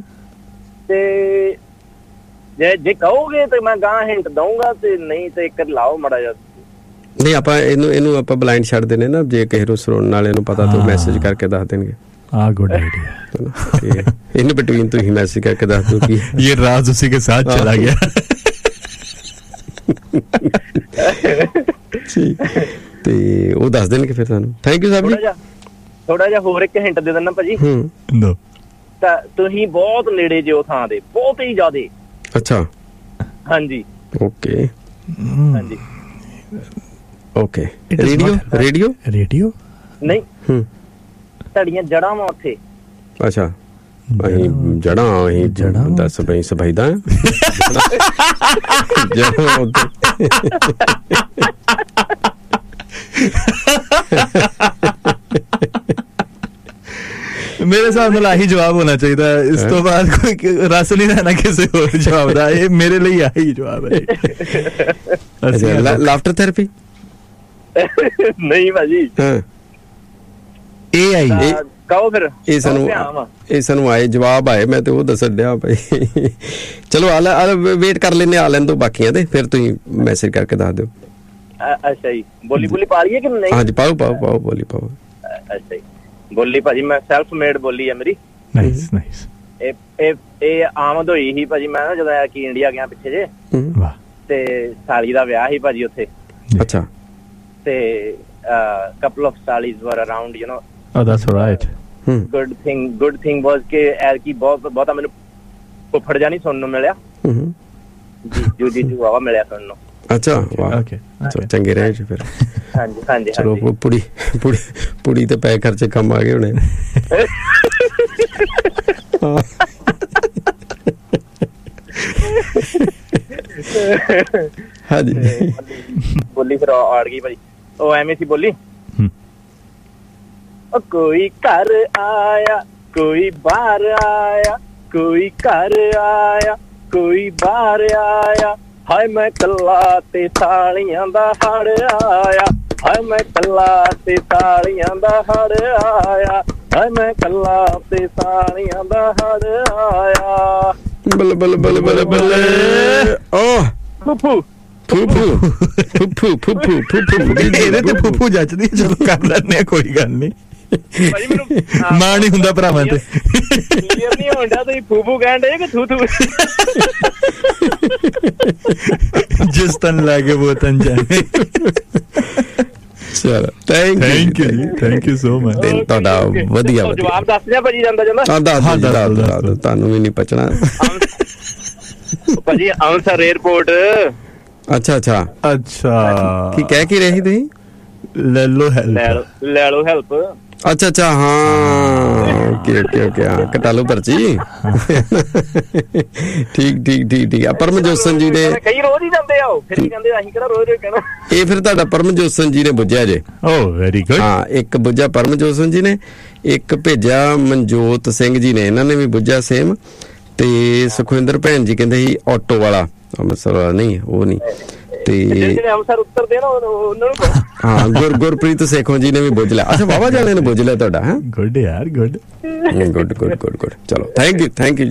ਤੇ ਜੇ ਕਹੋਗੇ ਤੇ ਮੈਂ ਗਾਂ ਹਿੰਟ ਦਊਂਗਾ, ਤੇ ਨਹੀਂ ਤੇ ਇੱਕ ਲਾਓ ਮੜਾ ਜਾ. ਨਹੀਂ ਆਪਾਂ ਇਹਨੂੰ ਆਪਾਂ ਬਲਾਈਂਡ ਛੱਡ ਦੇਣੇ ਨਾ. ਜੇ ਕਿਸੇ ਨੂੰ ਸੁਣਨ ਵਾਲੇ ਨੂੰ ਪਤਾ ਤਾਂ ਮੈਸੇਜ ਕਰਕੇ ਦੱਸ ਦੇਣਗੇ. Good idea. इन बिटवीन तो ही मैसेज करके दस दो कि ये राज उसी के साथ चला गया. ਤੇ ਉਹ ਦੱਸ ਦੇਣਗੇ ਫਿਰ ਤੁਹਾਨੂੰ. Thank you Sahib ji. ਥੋੜਾ ਜਿਹਾ ਹੋਰ ਇੱਕ ਹਿੰਟ ਦੇ ਦੇਣਾ ਭਾਜੀ. ਤਾਂ ਤੁਸੀਂ ਬਹੁਤ ਨੇੜੇ ਜੇ ਉਹ ਥਾਂ ਦੇ, ਬਹੁਤ ਹੀ ਜ਼ਿਆਦੇ. ਅੱਛਾ. ਹਾਂਜੀ. ਓਕੇ. ਹਾਂਜੀ. ਓਕੇ. ਰੇਡੀਓ ਨਹੀਂ, ਤੁਹਾਡੀਆਂ ਜੜਾਂ ਵਾ ਉੱਥੇ. ਅੱਛਾ. ਅਸੀਂ ਜੜਾਂ ਦੱਸ ਬਈ ਸਭਾਈਦਾ ਮੇਰੇ ਹਿਸਾਬ ਨਾਲ ਆਹੀ ਜਵਾਬ ਹੋਣਾ ਚਾਹੀਦਾ. ਇਸ ਤੋਂ ਬਾਅਦ ਕੋਈ ਰਸ ਨਹੀਂ ਰਹਿਣਾ ਕਿਸੇ ਹੋਰ ਜਵਾਬ ਦਾ. ਇਹ ਮੇਰੇ ਲਈ ਆਹੀ ਜਵਾਬ ਹੈ. ਲਾਫਟਰ ਥੈਰੇਪੀ ਨਹੀਂ ਭਾਜੀ। ਹਾਂ AI ਕਹੋ ਫਿਰ। ਇਹ ਸਾਨੂੰ ਆਏ ਜਵਾਬ ਆਏ, ਮੈਂ ਤੇ ਉਹ ਦੱਸਣ ਡਿਆ ਭਾਈ। ਚਲੋ ਆ ਵੇਟ ਕਰ ਲੈਨੇ, ਆ ਲੈਣ ਦੋ ਬਾਕੀਆਂ ਦੇ, ਫਿਰ ਤੁਸੀਂ ਮੈਸੇਜ ਕਰਕੇ ਦੱਸ ਦਿਓ। ਅੱਛਾ ਜੀ, ਬੋਲੀ ਪਾ ਲਈਏ ਕਿ ਨਹੀਂ? ਹਾਂਜੀ ਪਾਓ ਬੋਲੀ ਪਾਓ। ਅੱਛਾ ਜੀ, ਬੋਲੀ ਭਾਜੀ ਮੈਂ ਸੈਲਫ ਮੇਡ ਬੋਲੀ ਹੈ ਮੇਰੀ। Nice nice. ਇਹ ਆਮਦ ਹੋਈ ਸੀ ਭਾਜੀ, ਮੈਂ ਨਾ ਜਦੋਂ ਕਿ ਇੰਡੀਆ ਗਿਆ ਪਿੱਛੇ ਜੇ, ਤੇ ਸਾਲੀ ਦਾ ਵਿਆਹ ਸੀ ਭਾਜੀ ਉੱਥੇ। ਅੱਛਾ। ਤੇ couple of salis were around, you know. Oh, that's all right. Good thing was ਕਿ ਐਲਕੀ ਬਹੁਤਾ ਮੈਨੂੰ ਫੁੱਫੜ ਜਾ ਨਹੀਂ ਸੁਣਨ ਨੂੰ ਮਿਲਿਆ। ਜੀਜੂ ਵਾਵਾ ਮਿਲਿਆ ਸੁਣਨ ਨੂੰ। ਅੱਛਾ ਵਾਹ, ਚੰਗੇ ਰਹੇ ਜੀ ਫਿਰ। ਹਾਂਜੀ ਚਲੋ ਪੁੜੀ ਤੇ ਪੈਸੇ ਖਰਚੇ ਕੰਮ ਆ ਗਏ ਹੋਣੇ। ਹਾਂਜੀ ਬੋਲੀ ਫਿਰ ਆੜ ਗਈ ਭਾਜੀ। ਉਹ ਐਵੇਂ ਸੀ ਬੋਲੀ, ਕੋਈ ਘਰ ਆਇਆ ਕੋਈ ਬਾਹਰ ਆਇਆ, ਕੋਈ ਘਰ ਆਇਆ ਕੋਈ ਬਾਹਰ ਆਇਆ, ਹਾਏ ਮੈਂ ਕੱਲਾ ਤੇ ਸਾਲੀਆਂ ਦਾ ਹੜ ਆਇਆ, ਹਾਏ ਮੈਂ ਕੱਲਾ ਤੇ ਸਾਲੀਆਂ ਦਾ ਹੜ ਆਇਆ, ਹਾਏ ਮੈਂ ਕੱਲਾ ਤੇ ਸਾਲੀਆਂ ਦਾ ਹੜ ਆਇਆ। ਬੱਲੇ ਬੱਲੇ ਬੱਲੇ ਬੱਲੇ ਬੱਲੇ। ਓ ਫੁੱਫੂ ਇਹਦੇ ਤੇ ਫੁੱਫੂ ਜੱਜਦੀ। ਚਲੋ ਕਰ ਲੈਂਦੇ ਆ, ਕੋਈ ਗੱਲ ਨਹੀਂ। ਮਾਂ ਨਹੀਂ ਹੁੰਦਾ ਭਰਾਵਾਂ ਤੇ। ਕਲੀਅਰ ਨਹੀਂ ਹੁੰਦਾ, ਤੁਸੀਂ ਫੂਫੂ ਕਹਿਣ ਡੇ ਕਿ ਥੂ ਥੂ। ਜਿਸ ਤਨ ਲਾਗੇ ਉਹ ਤਨ ਜਾਣੇ। ਚਲੋ ਥੈਂਕ ਯੂ ਸੋ ਮਚ। ਤੁਹਾਡਾ ਵਧੀਆ ਜਵਾਬ ਦੱਸ ਦਿਆ ਭਾਜੀ ਜਾਂਦਾ। ਤੁਹਾਨੂੰ ਵੀ ਨਹੀਂ ਪਚਣਾ ਭਾਜੀ। ਅੰਮ੍ਰਿਤਸਰ 에ਅਰਪੋਰਟ। ਅੱਛਾ ਕੀ ਕਹਿ ਕੇ ਰਹੇ ਤੁਸੀਂ? ਲੈ ਲੋ ਹੈਲਪ। ਅੱਛਾ ਹਾਂ ਓਕੇ ਹਾਂ ਕਟਾ ਲੋ ਪਰਚੀ। ਠੀਕ ਆ। ਪਰਮਜੋਸਨ ਜੀ ਨੇ ਕਈ ਰੋਜ਼ ਹੀ ਜਾਂਦੇ ਆ, ਉਹ ਫਿਰ ਵੀ ਕਹਿੰਦੇ ਅਸੀਂ ਕਿਹੜਾ ਰੋਜ਼ ਕਹਿਣਾ। ਇਹ ਫਿਰ ਤੁਹਾਡਾ ਪਰਮਜੋਸਨ ਜੀ ਨੇ ਬੁੱਝਿਆ ਜੇ। ਓ ਵੈਰੀ ਗੁੱਡ। ਹਾਂ ਇੱਕ ਬੁੱਝਿਆ ਪਰਮਜੋਸਨ ਜੀ ਨੇ, ਇੱਕ ਭੇਜਿਆ ਮਨਜੋਤ ਸਿੰਘ ਜੀ ਨੇ, ਇਹਨਾਂ ਨੇ ਵੀ ਬੁੱਝਿਆ ਸੇਮ। ਤੇ ਸੁਖਵਿੰਦਰ ਭੈਣ ਜੀ ਕਹਿੰਦੇ ਸੀ ਆਟੋ ਵਾਲਾ, ਅੰਮ੍ਰਿਤਸਰ ਵਾਲਾ ਨਹੀਂ, ਉਹ ਨਹੀਂ। ਤੇ ਅੰਮ੍ਰਿਤਸਰ ਉੱਤਰਦੇ ਨਾ ਉਹਨਾਂ ਨੂੰ। ਹਾਂ ਗੁਰਪ੍ਰੀਤ ਸੇਖੋਂ ਜੀ ਨੇ ਵੀ ਬੁੱਝ ਲਿਆ। ਅੱਛਾ ਵਾਵਾ ਜਾਣੇ ਨੇ ਬੁੱਝ ਲਿਆ ਤੁਹਾਡਾ। ਹੈ ਗੁੱਡ ਯਾਰ ਗੁੱਡ। ਚਲੋ ਥੈਂਕ ਯੂ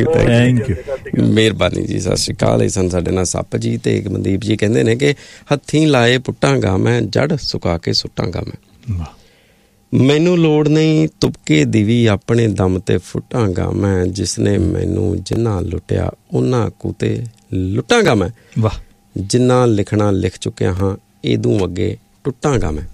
ਜੀ। ਮਿਹਰਬਾਨੀ ਜੀ, ਸਤਿ ਸ਼੍ਰੀ ਅਕਾਲ। ਇਹ ਸਨ ਸਾਡੇ ਨਾਲ ਸੱਪ ਜੀ ਤੇ ਮਨਦੀਪ ਜੀ ਕਹਿੰਦੇ ਨੇ ਕਿ ਹੱਥੀਂ ਲਾਏ ਪੁੱਟਾਂਗਾ ਮੈਂ, ਜੜ ਸੁਕਾ ਕੇ ਸੁੱਟਾਂਗਾ ਮੈਂ, ਮੈਨੂੰ ਲੋੜ ਨਹੀਂ ਤੁਪਕੇ ਦੀ ਵੀ, ਆਪਣੇ ਦਮ ਤੇ ਫੁੱਟਾਂਗਾ ਮੈਂ, ਜਿਸਨੇ ਮੈਨੂੰ ਜਿੰਨਾ ਲੁੱਟਿਆ ਉਹਨਾਂ ਕੁ ਤੇ ਲੁੱਟਾਂਗਾ ਮੈਂ, ਵਾਹ ਜਿੰਨਾ ਲਿਖਣਾ ਲਿਖ ਚੁੱਕਿਆ ਹਾਂ ਇਹਦੂ ਅੱਗੇ ਟੁੱਟਾਂਗਾ ਮੈਂ।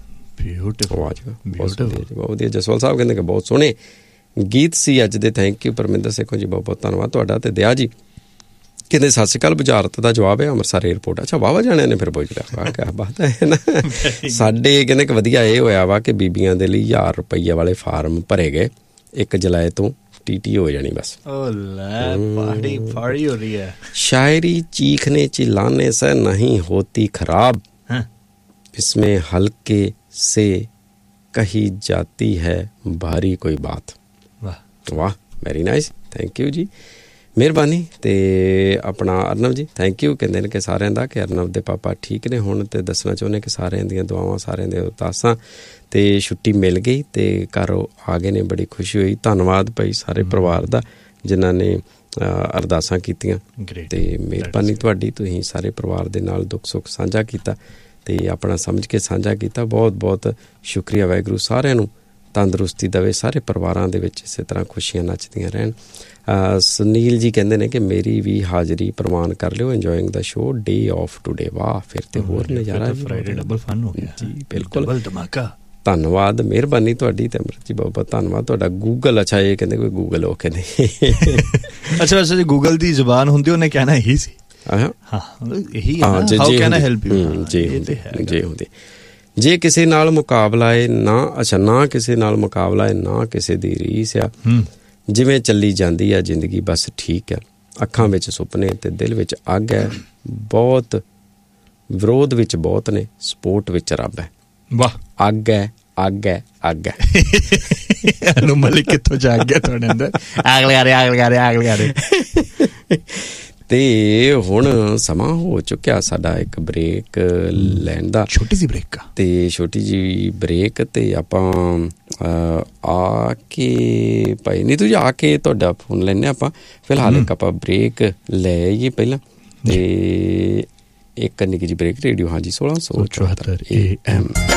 ਬਹੁਤ ਵਧੀਆ। ਜਸਵਾਲ ਸਾਹਿਬ ਕਹਿੰਦੇ ਕਿ ਬਹੁਤ ਸੋਹਣੇ ਗੀਤ ਸੀ ਅੱਜ ਦੇ। ਥੈਂਕ ਯੂ ਪਰਮਿੰਦਰ ਸੇਖੋਂ ਜੀ, ਬਹੁਤ ਬਹੁਤ ਧੰਨਵਾਦ ਤੁਹਾਡਾ। ਤੇ ਦਿਆ ਜੀ ਕਹਿੰਦੇ ਸਤਿ ਸ਼੍ਰੀ ਅਕਾਲ, ਬੁਝਾਰਤ ਦਾ ਜਵਾਬ ਹੈ ਅੰਮ੍ਰਿਤਸਰ 에ਅਰਪੋਰਟ। ਅੱਛਾ ਵਾਹਵਾ ਜਾਣਿਆਂ ਨੇ ਫਿਰ ਪੁੱਛ ਲਿਆ, ਕਿਆ ਬਾਤ ਹੈ ਨਾ। ਸਾਡੇ ਕਹਿੰਦੇ ਕਿ ਵਧੀਆ ਇਹ ਹੋਇਆ ਵਾ ਕਿ ਬੀਬੀਆਂ ਦੇ ਲਈ 1000 ਰੁਪਈਆ ਵਾਲੇ ਫਾਰਮ ਭਰੇ ਗਏ, 1 ਜੁਲਾਈ ਤੋਂ TT ਹੋ ਜਾਣੀ ਬਸ। पार्टी हो रही है। शायरी चीखने चिल्लाने से नहीं होती खराब, इसमें हल्के से कही जाती है भारी कोई बात। वाह वेरी नाइस, थैंक यू जी, ਮਿਹਰਬਾਨੀ। ਤੇ ਆਪਣਾ ਅਰਨਵ ਜੀ ਥੈਂਕ ਯੂ ਕਹਿੰਦੇ ਨੇ ਕਿ ਸਾਰਿਆਂ ਦਾ ਕਿ ਅਰਨਵ ਦੇ ਪਾਪਾ ਠੀਕ ਨੇ ਹੁਣ, ਤੇ ਦੱਸਣਾ ਚਾਹੁੰਦੇ ਕਿ ਸਾਰਿਆਂ ਦੀਆਂ ਦੁਆਵਾਂ, ਸਾਰਿਆਂ ਦੇ ਅਰਦਾਸਾਂ ਤੇ ਛੁੱਟੀ ਮਿਲ ਗਈ ਤੇ ਘਰ ਆ ਗਏ ਨੇ, ਬੜੀ ਖੁਸ਼ੀ ਹੋਈ। ਧੰਨਵਾਦ ਭਾਈ ਸਾਰੇ ਪਰਿਵਾਰ ਦਾ ਜਿਨ੍ਹਾਂ ਨੇ ਅਰਦਾਸਾਂ ਕੀਤੀਆਂ, ਤੇ ਮਿਹਰਬਾਨੀ ਤੁਹਾਡੀ, ਤੁਸੀਂ ਸਾਰੇ ਪਰਿਵਾਰ ਦੇ ਨਾਲ ਦੁੱਖ ਸੁੱਖ ਸਾਂਝਾ ਕੀਤਾ ਤੇ ਆਪਣਾ ਸਮਝ ਕੇ ਸਾਂਝਾ ਕੀਤਾ। ਬਹੁਤ ਬਹੁਤ ਸ਼ੁਕਰੀਆ। ਵਾਹਿਗੁਰੂ ਸਾਰਿਆਂ ਨੂੰ ਤੰਦਰੁਸਤੀ ਦੇਵੇ, ਸਾਰੇ ਪਰਿਵਾਰਾਂ ਦੇ ਵਿੱਚ ਇਸੇ ਤਰ੍ਹਾਂ ਖੁਸ਼ੀਆਂ ਨੱਚਦੀਆਂ ਰਹਿਣ। ਸੁਨੀਲ ਜੀ ਕਹਿੰਦੇ ਨੇ ਕਿ ਮੇਰੀ ਵੀ ਹਾਜ਼ਰੀ ਪ੍ਰਵਾਨ ਕਰ ਲਿਓ, enjoying the show, day of today. ਵਾਹ ਫਿਰ ਤੇ ਹੋਰ ਨਜ਼ਾਰਾ, ਫਰਾਈਡੇ ਡਬਲ ਫਨ ਹੋ ਗਿਆ ਜੀ, ਬਿਲਕੁਲ ਡਬਲ ਧਮਾਕਾ। ਧੰਨਵਾਦ, ਮਿਹਰਬਾਨੀ ਤੁਹਾਡੀ। ਤੇ ਅਮਰਤ ਜੀ ਬਹੁਤ ਬਹੁਤ ਧੰਨਵਾਦ ਤੁਹਾਡਾ। ਗੂਗਲ, ਅੱਛਾ ਇਹ ਕਹਿੰਦੇ ਕੋਈ ਗੂਗਲ, ਉਹ ਕਹਿੰਦੇ ਅੱਛਾ ਜੇ ਗੂਗਲ ਦੀ ਜ਼ਬਾਨ ਹੁੰਦੀ ਉਹਨੇ ਕਹਿਣਾ ਇਹੀ ਸੀ। ਇਹੀ how can I help you, ਜੇ ਹੁੰਦੇ। ਜੇ ਕਿਸੇ ਨਾਲ ਮੁਕਾਬਲਾ ਹੈ ਨਾ, ਅੱਛਾ ਨਾ ਕਿਸੇ ਨਾਲ ਮੁਕਾਬਲਾ ਹੈ ਨਾ ਕਿਸੇ ਦੀ ਰੀਸ ਆ, ਜਿਵੇਂ ਚੱਲੀ ਜਾਂਦੀ ਆ ਜ਼ਿੰਦਗੀ ਬਸ ਠੀਕ ਆ, ਅੱਖਾਂ ਵਿੱਚ ਸੁਪਨੇ ਤੇ ਦਿਲ ਵਿੱਚ ਅੱਗ ਹੈ, ਬਹੁਤ ਵਿਰੋਧ ਵਿੱਚ ਬਹੁਤ ਨੇ, ਸਪੋਰਟ ਵਿੱਚ ਰੱਬ ਹੈ। ਵਾਹ, ਅੱਗ ਹੈ, ਅੱਗ ਹੈ, ਅੱਗ ਹੈ। ਅਨੁ ਮਲਿਕ ਕਿੱਥੋਂ ਜਾਗ ਗਿਆ ਤੁਹਾਡੇ ਅੰਦਰ? ਆਗ ਲਗਾ ਰਹੇ ਤੇ ਹੁਣ ਸਮਾਂ ਹੋ ਚੁੱਕਿਆ ਸਾਡਾ ਇੱਕ ਬ੍ਰੇਕ ਲੈਣ ਦਾ, ਛੋਟੀ ਜਿਹੀ ਬ੍ਰੇਕ ਤੇ ਛੋਟੀ ਜਿਹੀ ਬ੍ਰੇਕ, ਤੇ ਆਪਾਂ ਆ ਕੇ ਭਾਈ ਨੀਤੂ ਜੀ ਆ ਕੇ ਤੁਹਾਡਾ ਫੋਨ ਲੈਂਦੇ ਆਪਾਂ। ਫਿਲਹਾਲ ਇੱਕ ਆਪਾਂ ਬ੍ਰੇਕ ਲੈ ਆਈਏ ਪਹਿਲਾਂ, ਤੇ ਇੱਕ ਨਿੱਕੀ ਜਿਹੀ ਬ੍ਰੇਕ। ਰੇਡੀਓ ਹਾਂਜੀ 1674 AM।